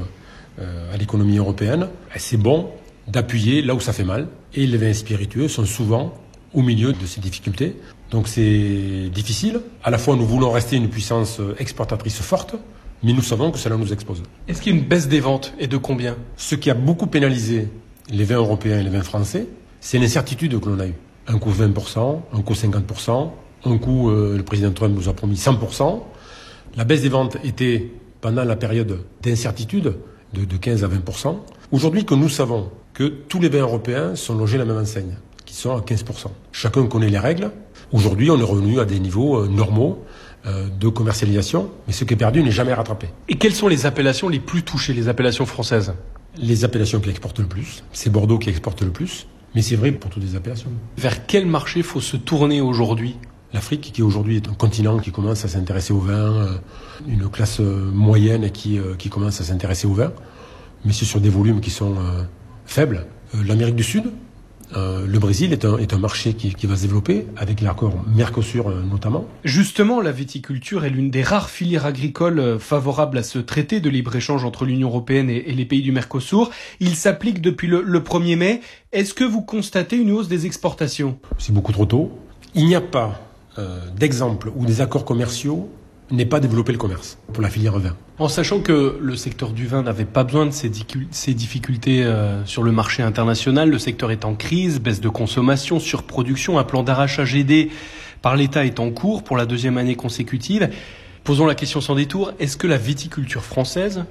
à l'économie européenne, c'est bon d'appuyer là où ça fait mal. Et les vins et spiritueux sont souvent au milieu de ces difficultés. Donc c'est difficile. À la fois, nous voulons rester une puissance exportatrice forte, mais nous savons que cela nous expose. Est-ce qu'il y a une baisse des ventes et de combien? Ce qui a beaucoup pénalisé les vins européens et les vins français, c'est l'incertitude que l'on a eue. Un coup vingt pour cent, un coup cinquante pour cent, un coup euh, le président Trump nous a promis cent pour cent. La baisse des ventes était pendant la période d'incertitude de, de quinze à vingt pour cent. Aujourd'hui que nous savons que tous les vins européens sont logés à la même enseigne, qui sont à quinze pour cent. Chacun connaît les règles. Aujourd'hui, on est revenu à des niveaux euh, normaux de commercialisation, mais ce qui est perdu n'est jamais rattrapé. Et quelles sont les appellations les plus touchées, les appellations françaises? Les appellations qui exportent le plus, c'est Bordeaux qui exporte le plus, mais c'est vrai pour toutes les appellations. Vers quel marché faut se tourner aujourd'hui? L'Afrique, qui aujourd'hui est un continent qui commence à s'intéresser au vin, une classe moyenne qui, qui commence à s'intéresser au vin, mais c'est sur des volumes qui sont euh, faibles. Euh, L'Amérique du Sud, Euh, le Brésil est un, est un marché qui, qui va se développer, avec l'accord Mercosur euh, notamment. Justement, la viticulture est l'une des rares filières agricoles euh, favorables à ce traité de libre-échange entre l'Union européenne et, et les pays du Mercosur. Il s'applique depuis le, le premier mai. Est-ce que vous constatez une hausse des exportations? C'est beaucoup trop tôt. Il n'y a pas euh, d'exemple où des accords commerciaux n'aient pas développé le commerce pour la filière vin. En sachant que le secteur du vin n'avait pas besoin de ces, ces difficultés euh, sur le marché international, le secteur est en crise, baisse de consommation, surproduction, un plan d'arrachage aidé par l'État est en cours pour la deuxième année consécutive. Posons la question sans détour, est-ce que la viticulture française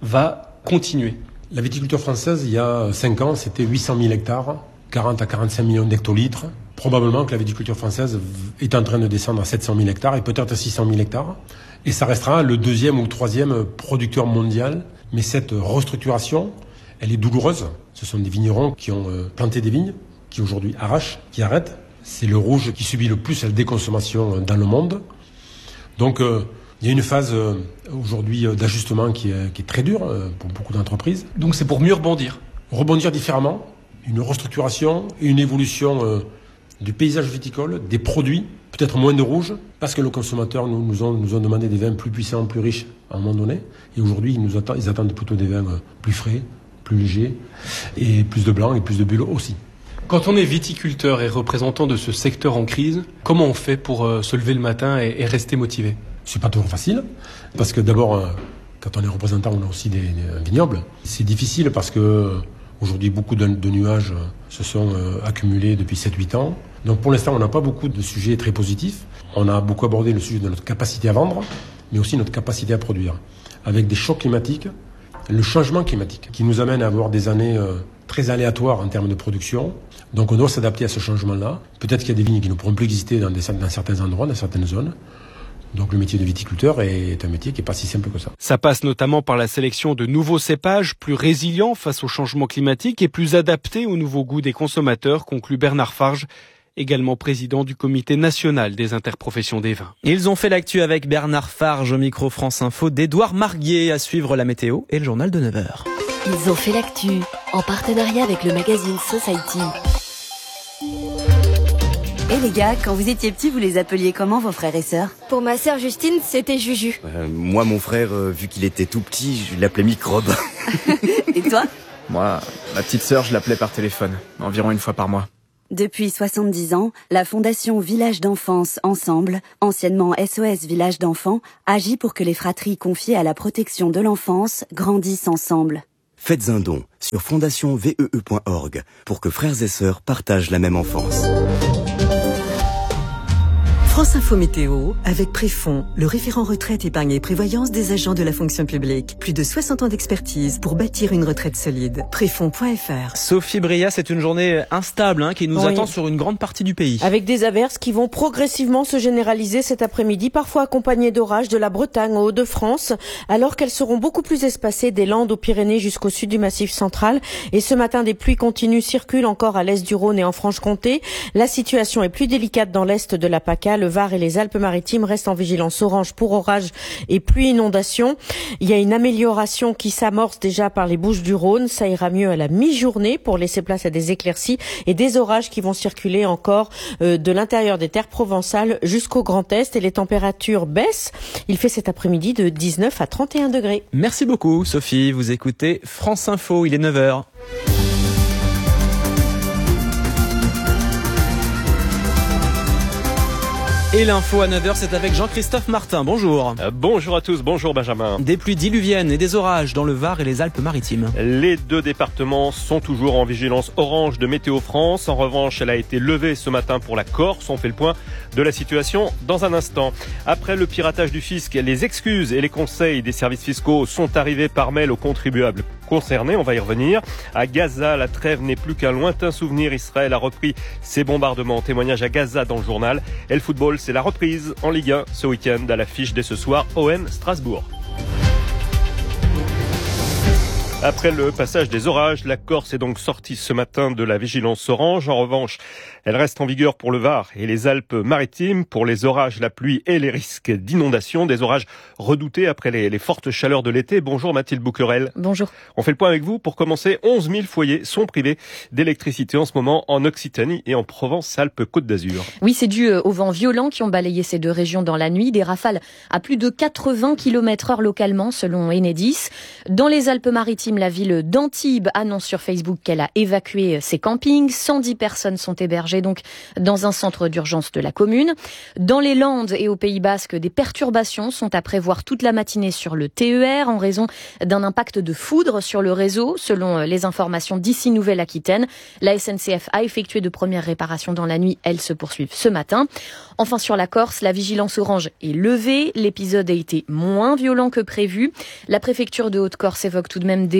va continuer? La viticulture française, il y a cinq ans, c'était huit cent mille hectares, quarante à quarante-cinq millions d'hectolitres. Probablement que la viticulture française est en train de descendre à sept cent mille hectares et peut-être à six cent mille hectares. Et ça restera le deuxième ou troisième producteur mondial. Mais cette restructuration, elle est douloureuse. Ce sont des vignerons qui ont planté des vignes, qui aujourd'hui arrachent, qui arrêtent. C'est le rouge qui subit le plus la déconsommation dans le monde. Donc euh, il y a une phase euh, aujourd'hui euh, d'ajustement qui est, qui est très dure euh, pour beaucoup d'entreprises. Donc c'est pour mieux rebondir. Rebondir différemment, une restructuration, une évolution euh, du paysage viticole, des produits, peut-être moins de rouge, parce que les consommateurs nous, nous, ont, nous ont demandé des vins plus puissants, plus riches à un moment donné. Et aujourd'hui, ils, nous attendent, ils attendent plutôt des vins euh, plus frais, plus légers, et plus de blanc et plus de bulles aussi. Quand on est viticulteur et représentant de ce secteur en crise, comment on fait pour euh, se lever le matin et, et rester motivé ? C'est pas toujours facile, parce que d'abord, euh, quand on est représentant, on a aussi des, des vignobles. C'est difficile parce que euh, aujourd'hui, beaucoup de, de nuages euh, se sont euh, accumulés depuis sept huit ans. Donc pour l'instant, on n'a pas beaucoup de sujets très positifs. On a beaucoup abordé le sujet de notre capacité à vendre, mais aussi notre capacité à produire. Avec des chocs climatiques, le changement climatique, qui nous amène à avoir des années euh, très aléatoires en termes de production. Donc on doit s'adapter à ce changement-là. Peut-être qu'il y a des vignes qui ne pourront plus exister dans, des, dans certains endroits, dans certaines zones. Donc le métier de viticulteur est un métier qui n'est pas si simple que ça. Ça passe notamment par la sélection de nouveaux cépages plus résilients face au changement climatique et plus adaptés aux nouveaux goûts des consommateurs, conclut Bernard Farge, également président du comité national des interprofessions des vins. Ils ont fait l'actu avec Bernard Farge au micro France Info d'Édouard Marguier, à suivre la météo et le journal de neuf heures. Ils ont fait l'actu en partenariat avec le magazine Society. Et les gars, quand vous étiez petits, vous les appeliez comment vos frères et sœurs ? Pour ma sœur Justine, c'était Juju. Euh, moi, mon frère, euh, vu qu'il était tout petit, je l'appelais Microbe. Et toi ? Moi, ma petite sœur, je l'appelais par téléphone, environ une fois par mois. Depuis soixante-dix ans, la Fondation Village d'Enfance Ensemble, anciennement S O S Village d'Enfants, agit pour que les fratries confiées à la protection de l'enfance grandissent ensemble. Faites un don sur fondation vee point org pour que frères et sœurs partagent la même enfance. France Info Météo, avec Préfond, le référent retraite, épargne et prévoyance des agents de la fonction publique. Plus de soixante ans d'expertise pour bâtir une retraite solide. Préfond point f r. Sophie Bria, c'est une journée instable hein, qui nous oui. attend sur une grande partie du pays. Avec des averses qui vont progressivement se généraliser cet après-midi, parfois accompagnées d'orages de la Bretagne aux Hauts-de-France, alors qu'elles seront beaucoup plus espacées des Landes aux Pyrénées jusqu'au sud du Massif central. Et ce matin, des pluies continues circulent encore à l'est du Rhône et en Franche-Comté. La situation est plus délicate dans l'est de la PACA. Le Var et les Alpes-Maritimes restent en vigilance orange pour orages et pluie inondation. Il y a une amélioration qui s'amorce déjà par les Bouches-du-Rhône. Ça ira mieux à la mi-journée pour laisser place à des éclaircies et des orages qui vont circuler encore euh, de l'intérieur des terres provençales jusqu'au Grand Est. Et les températures baissent. Il fait cet après-midi de dix-neuf à trente et un degrés. Merci beaucoup Sophie. Vous écoutez France Info, il est neuf heures. Et l'info à neuf heures, c'est avec Jean-Christophe Martin. Bonjour. Euh, bonjour à tous, bonjour Benjamin. Des pluies diluviennes et des orages dans le Var et les Alpes-Maritimes. Les deux départements sont toujours en vigilance orange de Météo France. En revanche, elle a été levée ce matin pour la Corse. On fait le point de la situation dans un instant. Après le piratage du fisc, les excuses et les conseils des services fiscaux sont arrivés par mail aux contribuables concernés. On va y revenir. À Gaza, la trêve n'est plus qu'un lointain souvenir. Israël a repris ses bombardements. Témoignage à Gaza dans le journal. Et le football, c'est la reprise en Ligue un ce week-end à l'affiche dès ce soir, O M Strasbourg. Après le passage des orages, la Corse est donc sortie ce matin de la vigilance orange. En revanche, elle reste en vigueur pour le Var et les Alpes-Maritimes. Pour les orages, la pluie et les risques d'inondation. Des orages redoutés après les, les fortes chaleurs de l'été. Bonjour Mathilde Bouquerel. Bonjour. On fait le point avec vous. Pour commencer, onze mille foyers sont privés d'électricité en ce moment en Occitanie et en Provence-Alpes-Côte d'Azur. Oui, c'est dû aux vents violents qui ont balayé ces deux régions dans la nuit. Des rafales à plus de quatre-vingts kilomètres heure localement, selon Enedis. Dans les Alpes-Maritimes, la ville d'Antibes annonce sur Facebook qu'elle a évacué ses campings. cent dix personnes sont hébergées donc dans un centre d'urgence de la commune. Dans les Landes et au Pays Basque, des perturbations sont à prévoir toute la matinée sur le T E R en raison d'un impact de foudre sur le réseau. Selon les informations d'ici Nouvelle-Aquitaine, la S N C F a effectué de premières réparations dans la nuit. Elles se poursuivent ce matin. Enfin, sur la Corse, la vigilance orange est levée. L'épisode a été moins violent que prévu. La préfecture de Haute-Corse évoque tout de même des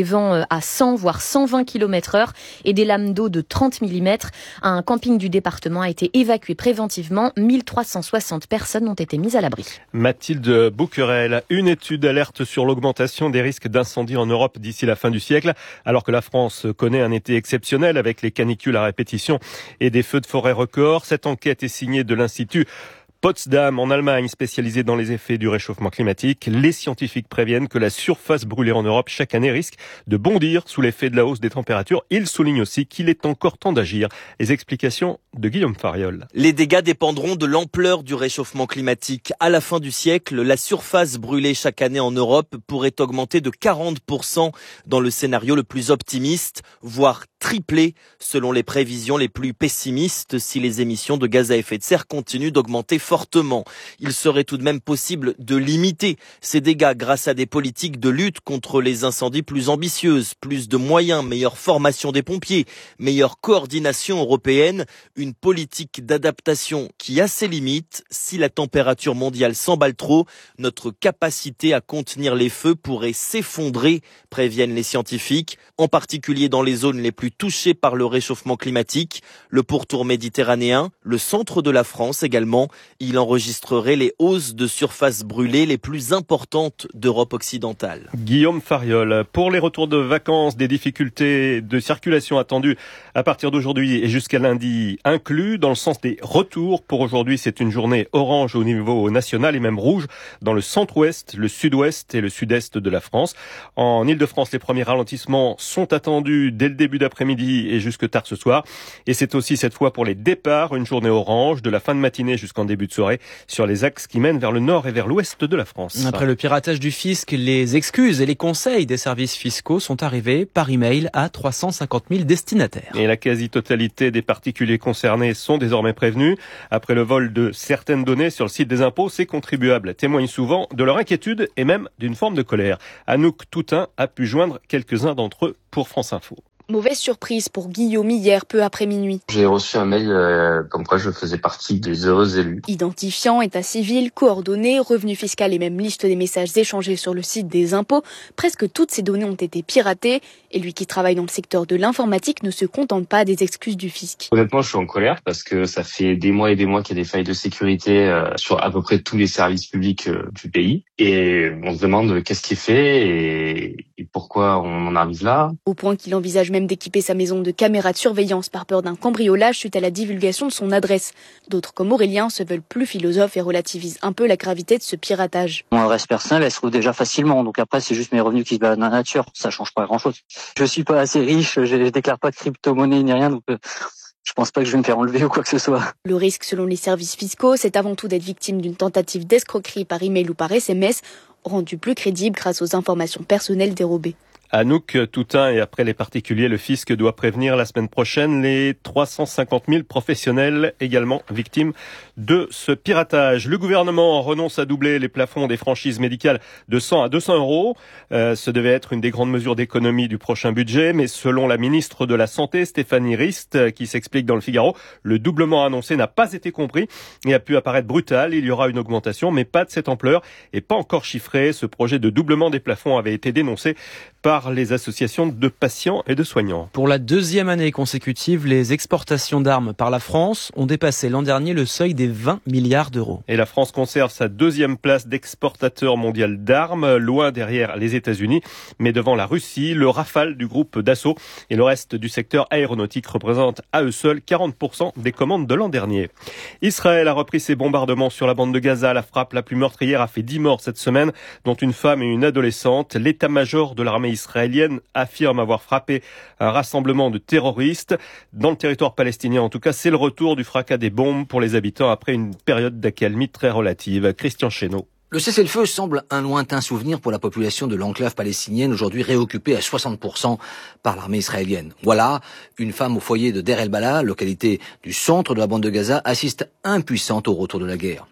des vents à cent voire cent vingt kilomètres heure et des lames d'eau de trente millimètres. Un camping du département a été évacué préventivement. mille trois cent soixante personnes ont été mises à l'abri. Mathilde Bouquerel, une étude alerte sur l'augmentation des risques d'incendie en Europe d'ici la fin du siècle, alors que la France connaît un été exceptionnel avec les canicules à répétition et des feux de forêt records. Cette enquête est signée de l'Institut Potsdam, en Allemagne, spécialisé dans les effets du réchauffement climatique. Les scientifiques préviennent que la surface brûlée en Europe chaque année risque de bondir sous l'effet de la hausse des températures. Ils soulignent aussi qu'il est encore temps d'agir. Les explications de Guillaume Fariol. Les dégâts dépendront de l'ampleur du réchauffement climatique. À la fin du siècle, la surface brûlée chaque année en Europe pourrait augmenter de quarante pour cent dans le scénario le plus optimiste, voire tripler selon les prévisions les plus pessimistes si les émissions de gaz à effet de serre continuent d'augmenter fortement. Il serait tout de même possible de limiter ces dégâts grâce à des politiques de lutte contre les incendies plus ambitieuses, plus de moyens, meilleure formation des pompiers, meilleure coordination européenne, une politique d'adaptation qui a ses limites. Si la température mondiale s'emballe trop, notre capacité à contenir les feux pourrait s'effondrer, préviennent les scientifiques, en particulier dans les zones les plus touchées par le réchauffement climatique, le pourtour méditerranéen, le centre de la France également. Il enregistrerait les hausses de surface brûlée les plus importantes d'Europe occidentale. Guillaume Fariol, pour les retours de vacances, des difficultés de circulation attendues à partir d'aujourd'hui et jusqu'à lundi inclus. Dans le sens des retours, pour aujourd'hui, c'est une journée orange au niveau national et même rouge dans le centre-ouest, le sud-ouest et le sud-est de la France. En Île-de-France, les premiers ralentissements sont attendus dès le début d'après-midi et jusque tard ce soir. Et c'est aussi cette fois pour les départs, une journée orange de la fin de matinée jusqu'en début de soirée sur les axes qui mènent vers le nord et vers l'ouest de la France. Après le piratage du fisc, les excuses et les conseils des services fiscaux sont arrivés par email à trois cent cinquante mille destinataires. Et la quasi-totalité des particuliers concernés sont désormais prévenus. Après le vol de certaines données sur le site des impôts, ces contribuables témoignent souvent de leur inquiétude et même d'une forme de colère. Anouk Toutain a pu joindre quelques-uns d'entre eux pour France Info. Mauvaise surprise pour Guillaume hier, peu après minuit. J'ai reçu un mail euh, comme quoi je faisais partie des heureux élus. Identifiant, état civil, coordonnées, revenu fiscal et même liste des messages échangés sur le site des impôts, presque toutes ces données ont été piratées. Et lui qui travaille dans le secteur de l'informatique ne se contente pas des excuses du fisc. Honnêtement, je suis en colère parce que ça fait des mois et des mois qu'il y a des failles de sécurité euh, sur à peu près tous les services publics euh, du pays. Et on se demande qu'est-ce qui est fait et, et pourquoi on en arrive là. Au point qu'il envisage même d'équiper sa maison de caméras de surveillance par peur d'un cambriolage suite à la divulgation de son adresse. D'autres comme Aurélien se veulent plus philosophes et relativisent un peu la gravité de ce piratage. Mon adresse personnelle, elle se trouve déjà facilement, donc après c'est juste mes revenus qui se baladent dans la nature, ça change pas grand-chose. Je suis pas assez riche, je, je déclare pas de crypto-monnaie ni rien, donc euh, je pense pas que je vais me faire enlever ou quoi que ce soit. Le risque selon les services fiscaux, c'est avant tout d'être victime d'une tentative d'escroquerie par email ou par S M S, rendue plus crédible grâce aux informations personnelles dérobées. Anouk Toutain, et après les particuliers, le fisc doit prévenir la semaine prochaine les trois cent cinquante mille professionnels également victimes de ce piratage. Le gouvernement renonce à doubler les plafonds des franchises médicales de cent à deux cents euros. Euh, ce devait être une des grandes mesures d'économie du prochain budget, mais selon la ministre de la Santé, Stéphanie Rist, qui s'explique dans le Figaro, le doublement annoncé n'a pas été compris et a pu apparaître brutal. Il y aura une augmentation, mais pas de cette ampleur et pas encore chiffrée. Ce projet de doublement des plafonds avait été dénoncé par les associations de patients et de soignants. Pour la deuxième année consécutive, les exportations d'armes par la France ont dépassé l'an dernier le seuil des vingt milliards d'euros. Et la France conserve sa deuxième place d'exportateur mondial d'armes, loin derrière les États-Unis, mais devant la Russie, le Rafale du groupe Dassault et le reste du secteur aéronautique représentent à eux seuls quarante pour cent des commandes de l'an dernier. Israël a repris ses bombardements sur la bande de Gaza. La frappe la plus meurtrière a fait dix morts cette semaine, dont une femme et une adolescente. L'état-major de l'armée israélienne affirme avoir frappé un rassemblement de terroristes. Dans le territoire palestinien, en tout cas, c'est le retour du fracas des bombes pour les habitants après une période d'accalmie très relative. Christian Chesneau. Le cessez-le-feu semble un lointain souvenir pour la population de l'enclave palestinienne, aujourd'hui réoccupée à soixante pour cent par l'armée israélienne. Voilà, une femme au foyer de Deir el-Balah, localité du centre de la bande de Gaza, assiste impuissante au retour de la guerre.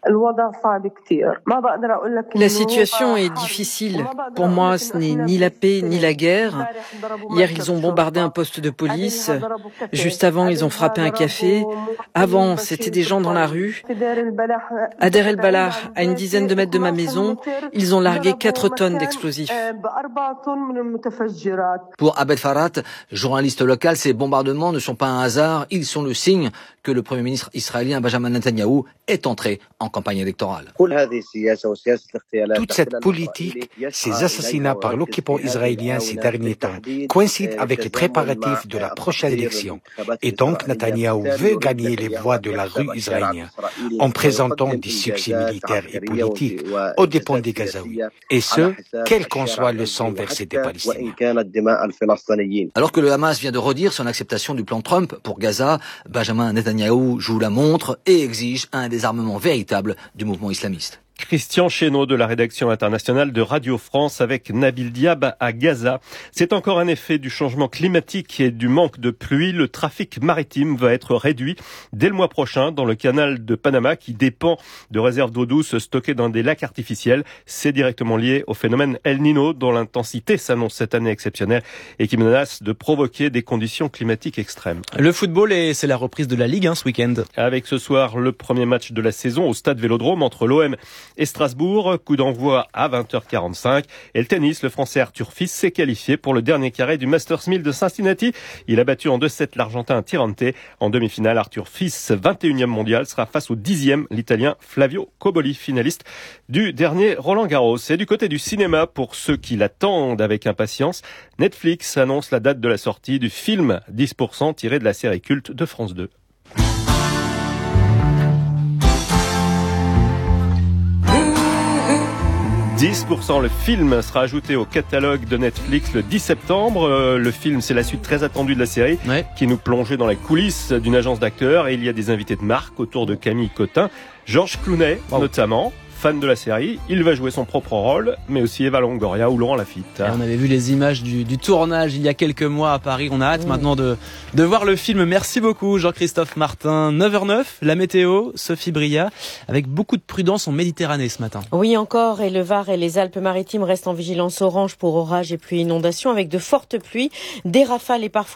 La situation est difficile. Pour moi, ce n'est ni la paix ni la guerre. Hier, ils ont bombardé un poste de police. Juste avant, ils ont frappé un café. Avant, c'était des gens dans la rue. À Deir el-Balah, à une dizaine de mètres de ma la maison, ils ont largué quatre tonnes d'explosifs. Pour Abed Farhat, journaliste local, ces bombardements ne sont pas un hasard, ils sont le signe que le Premier ministre israélien Benjamin Netanyahou est entré en campagne électorale. Toute cette politique, ces assassinats par l'occupant israélien ces derniers temps, coïncident avec les préparatifs de la prochaine élection. Et donc Netanyahou veut gagner les voix de la rue israélienne en présentant des succès militaires et politiques aux dépens des Gazaouis. Et ce, quel qu'en soit le sang versé des Palestiniens. Alors que le Hamas vient de redire son acceptation du plan Trump pour Gaza, Benjamin Netanyahou joue la montre et exige un désarmement véritable du mouvement islamiste. Christian Chesneau de la rédaction internationale de Radio France avec Nabil Diab à Gaza. C'est encore un effet du changement climatique et du manque de pluie. Le trafic maritime va être réduit dès le mois prochain dans le canal de Panama qui dépend de réserves d'eau douce stockées dans des lacs artificiels. C'est directement lié au phénomène El Niño dont l'intensité s'annonce cette année exceptionnelle et qui menace de provoquer des conditions climatiques extrêmes. Le football, et c'est la reprise de la Ligue hein, ce week-end. Avec ce soir le premier match de la saison au stade Vélodrome entre l'O M et Strasbourg, coup d'envoi à vingt heures quarante-cinq. Et le tennis, le Français Arthur Fils s'est qualifié pour le dernier carré du Masters mille de Cincinnati. Il a battu en deux sept l'Argentin Tirante. En demi-finale, Arthur Fils, vingt et unième mondial, sera face au dixième, l'Italien Flavio Cobolli, finaliste du dernier Roland Garros. Et du côté du cinéma, pour ceux qui l'attendent avec impatience, Netflix annonce la date de la sortie du film dix pour cent tiré de la série culte de France deux. dix pour cent, le film sera ajouté au catalogue de Netflix le dix septembre. Euh, le film, c'est la suite très attendue de la série ouais. qui nous plongeait dans les coulisses d'une agence d'acteurs. Et il y a des invités de marque autour de Camille Cotin. Georges Clooney, wow. notamment, fan de la série. Il va jouer son propre rôle, mais aussi Eva Longoria ou Laurent Lafitte. Et on avait vu les images du, du tournage il y a quelques mois à Paris. On a hâte mmh. maintenant de, de voir le film. Merci beaucoup Jean-Christophe Martin. neuf heures neuf, la météo, Sophie Bria, avec beaucoup de prudence en Méditerranée ce matin. Oui encore, et le Var et les Alpes-Maritimes restent en vigilance orange pour orages et pluies inondations avec de fortes pluies, des rafales et parfois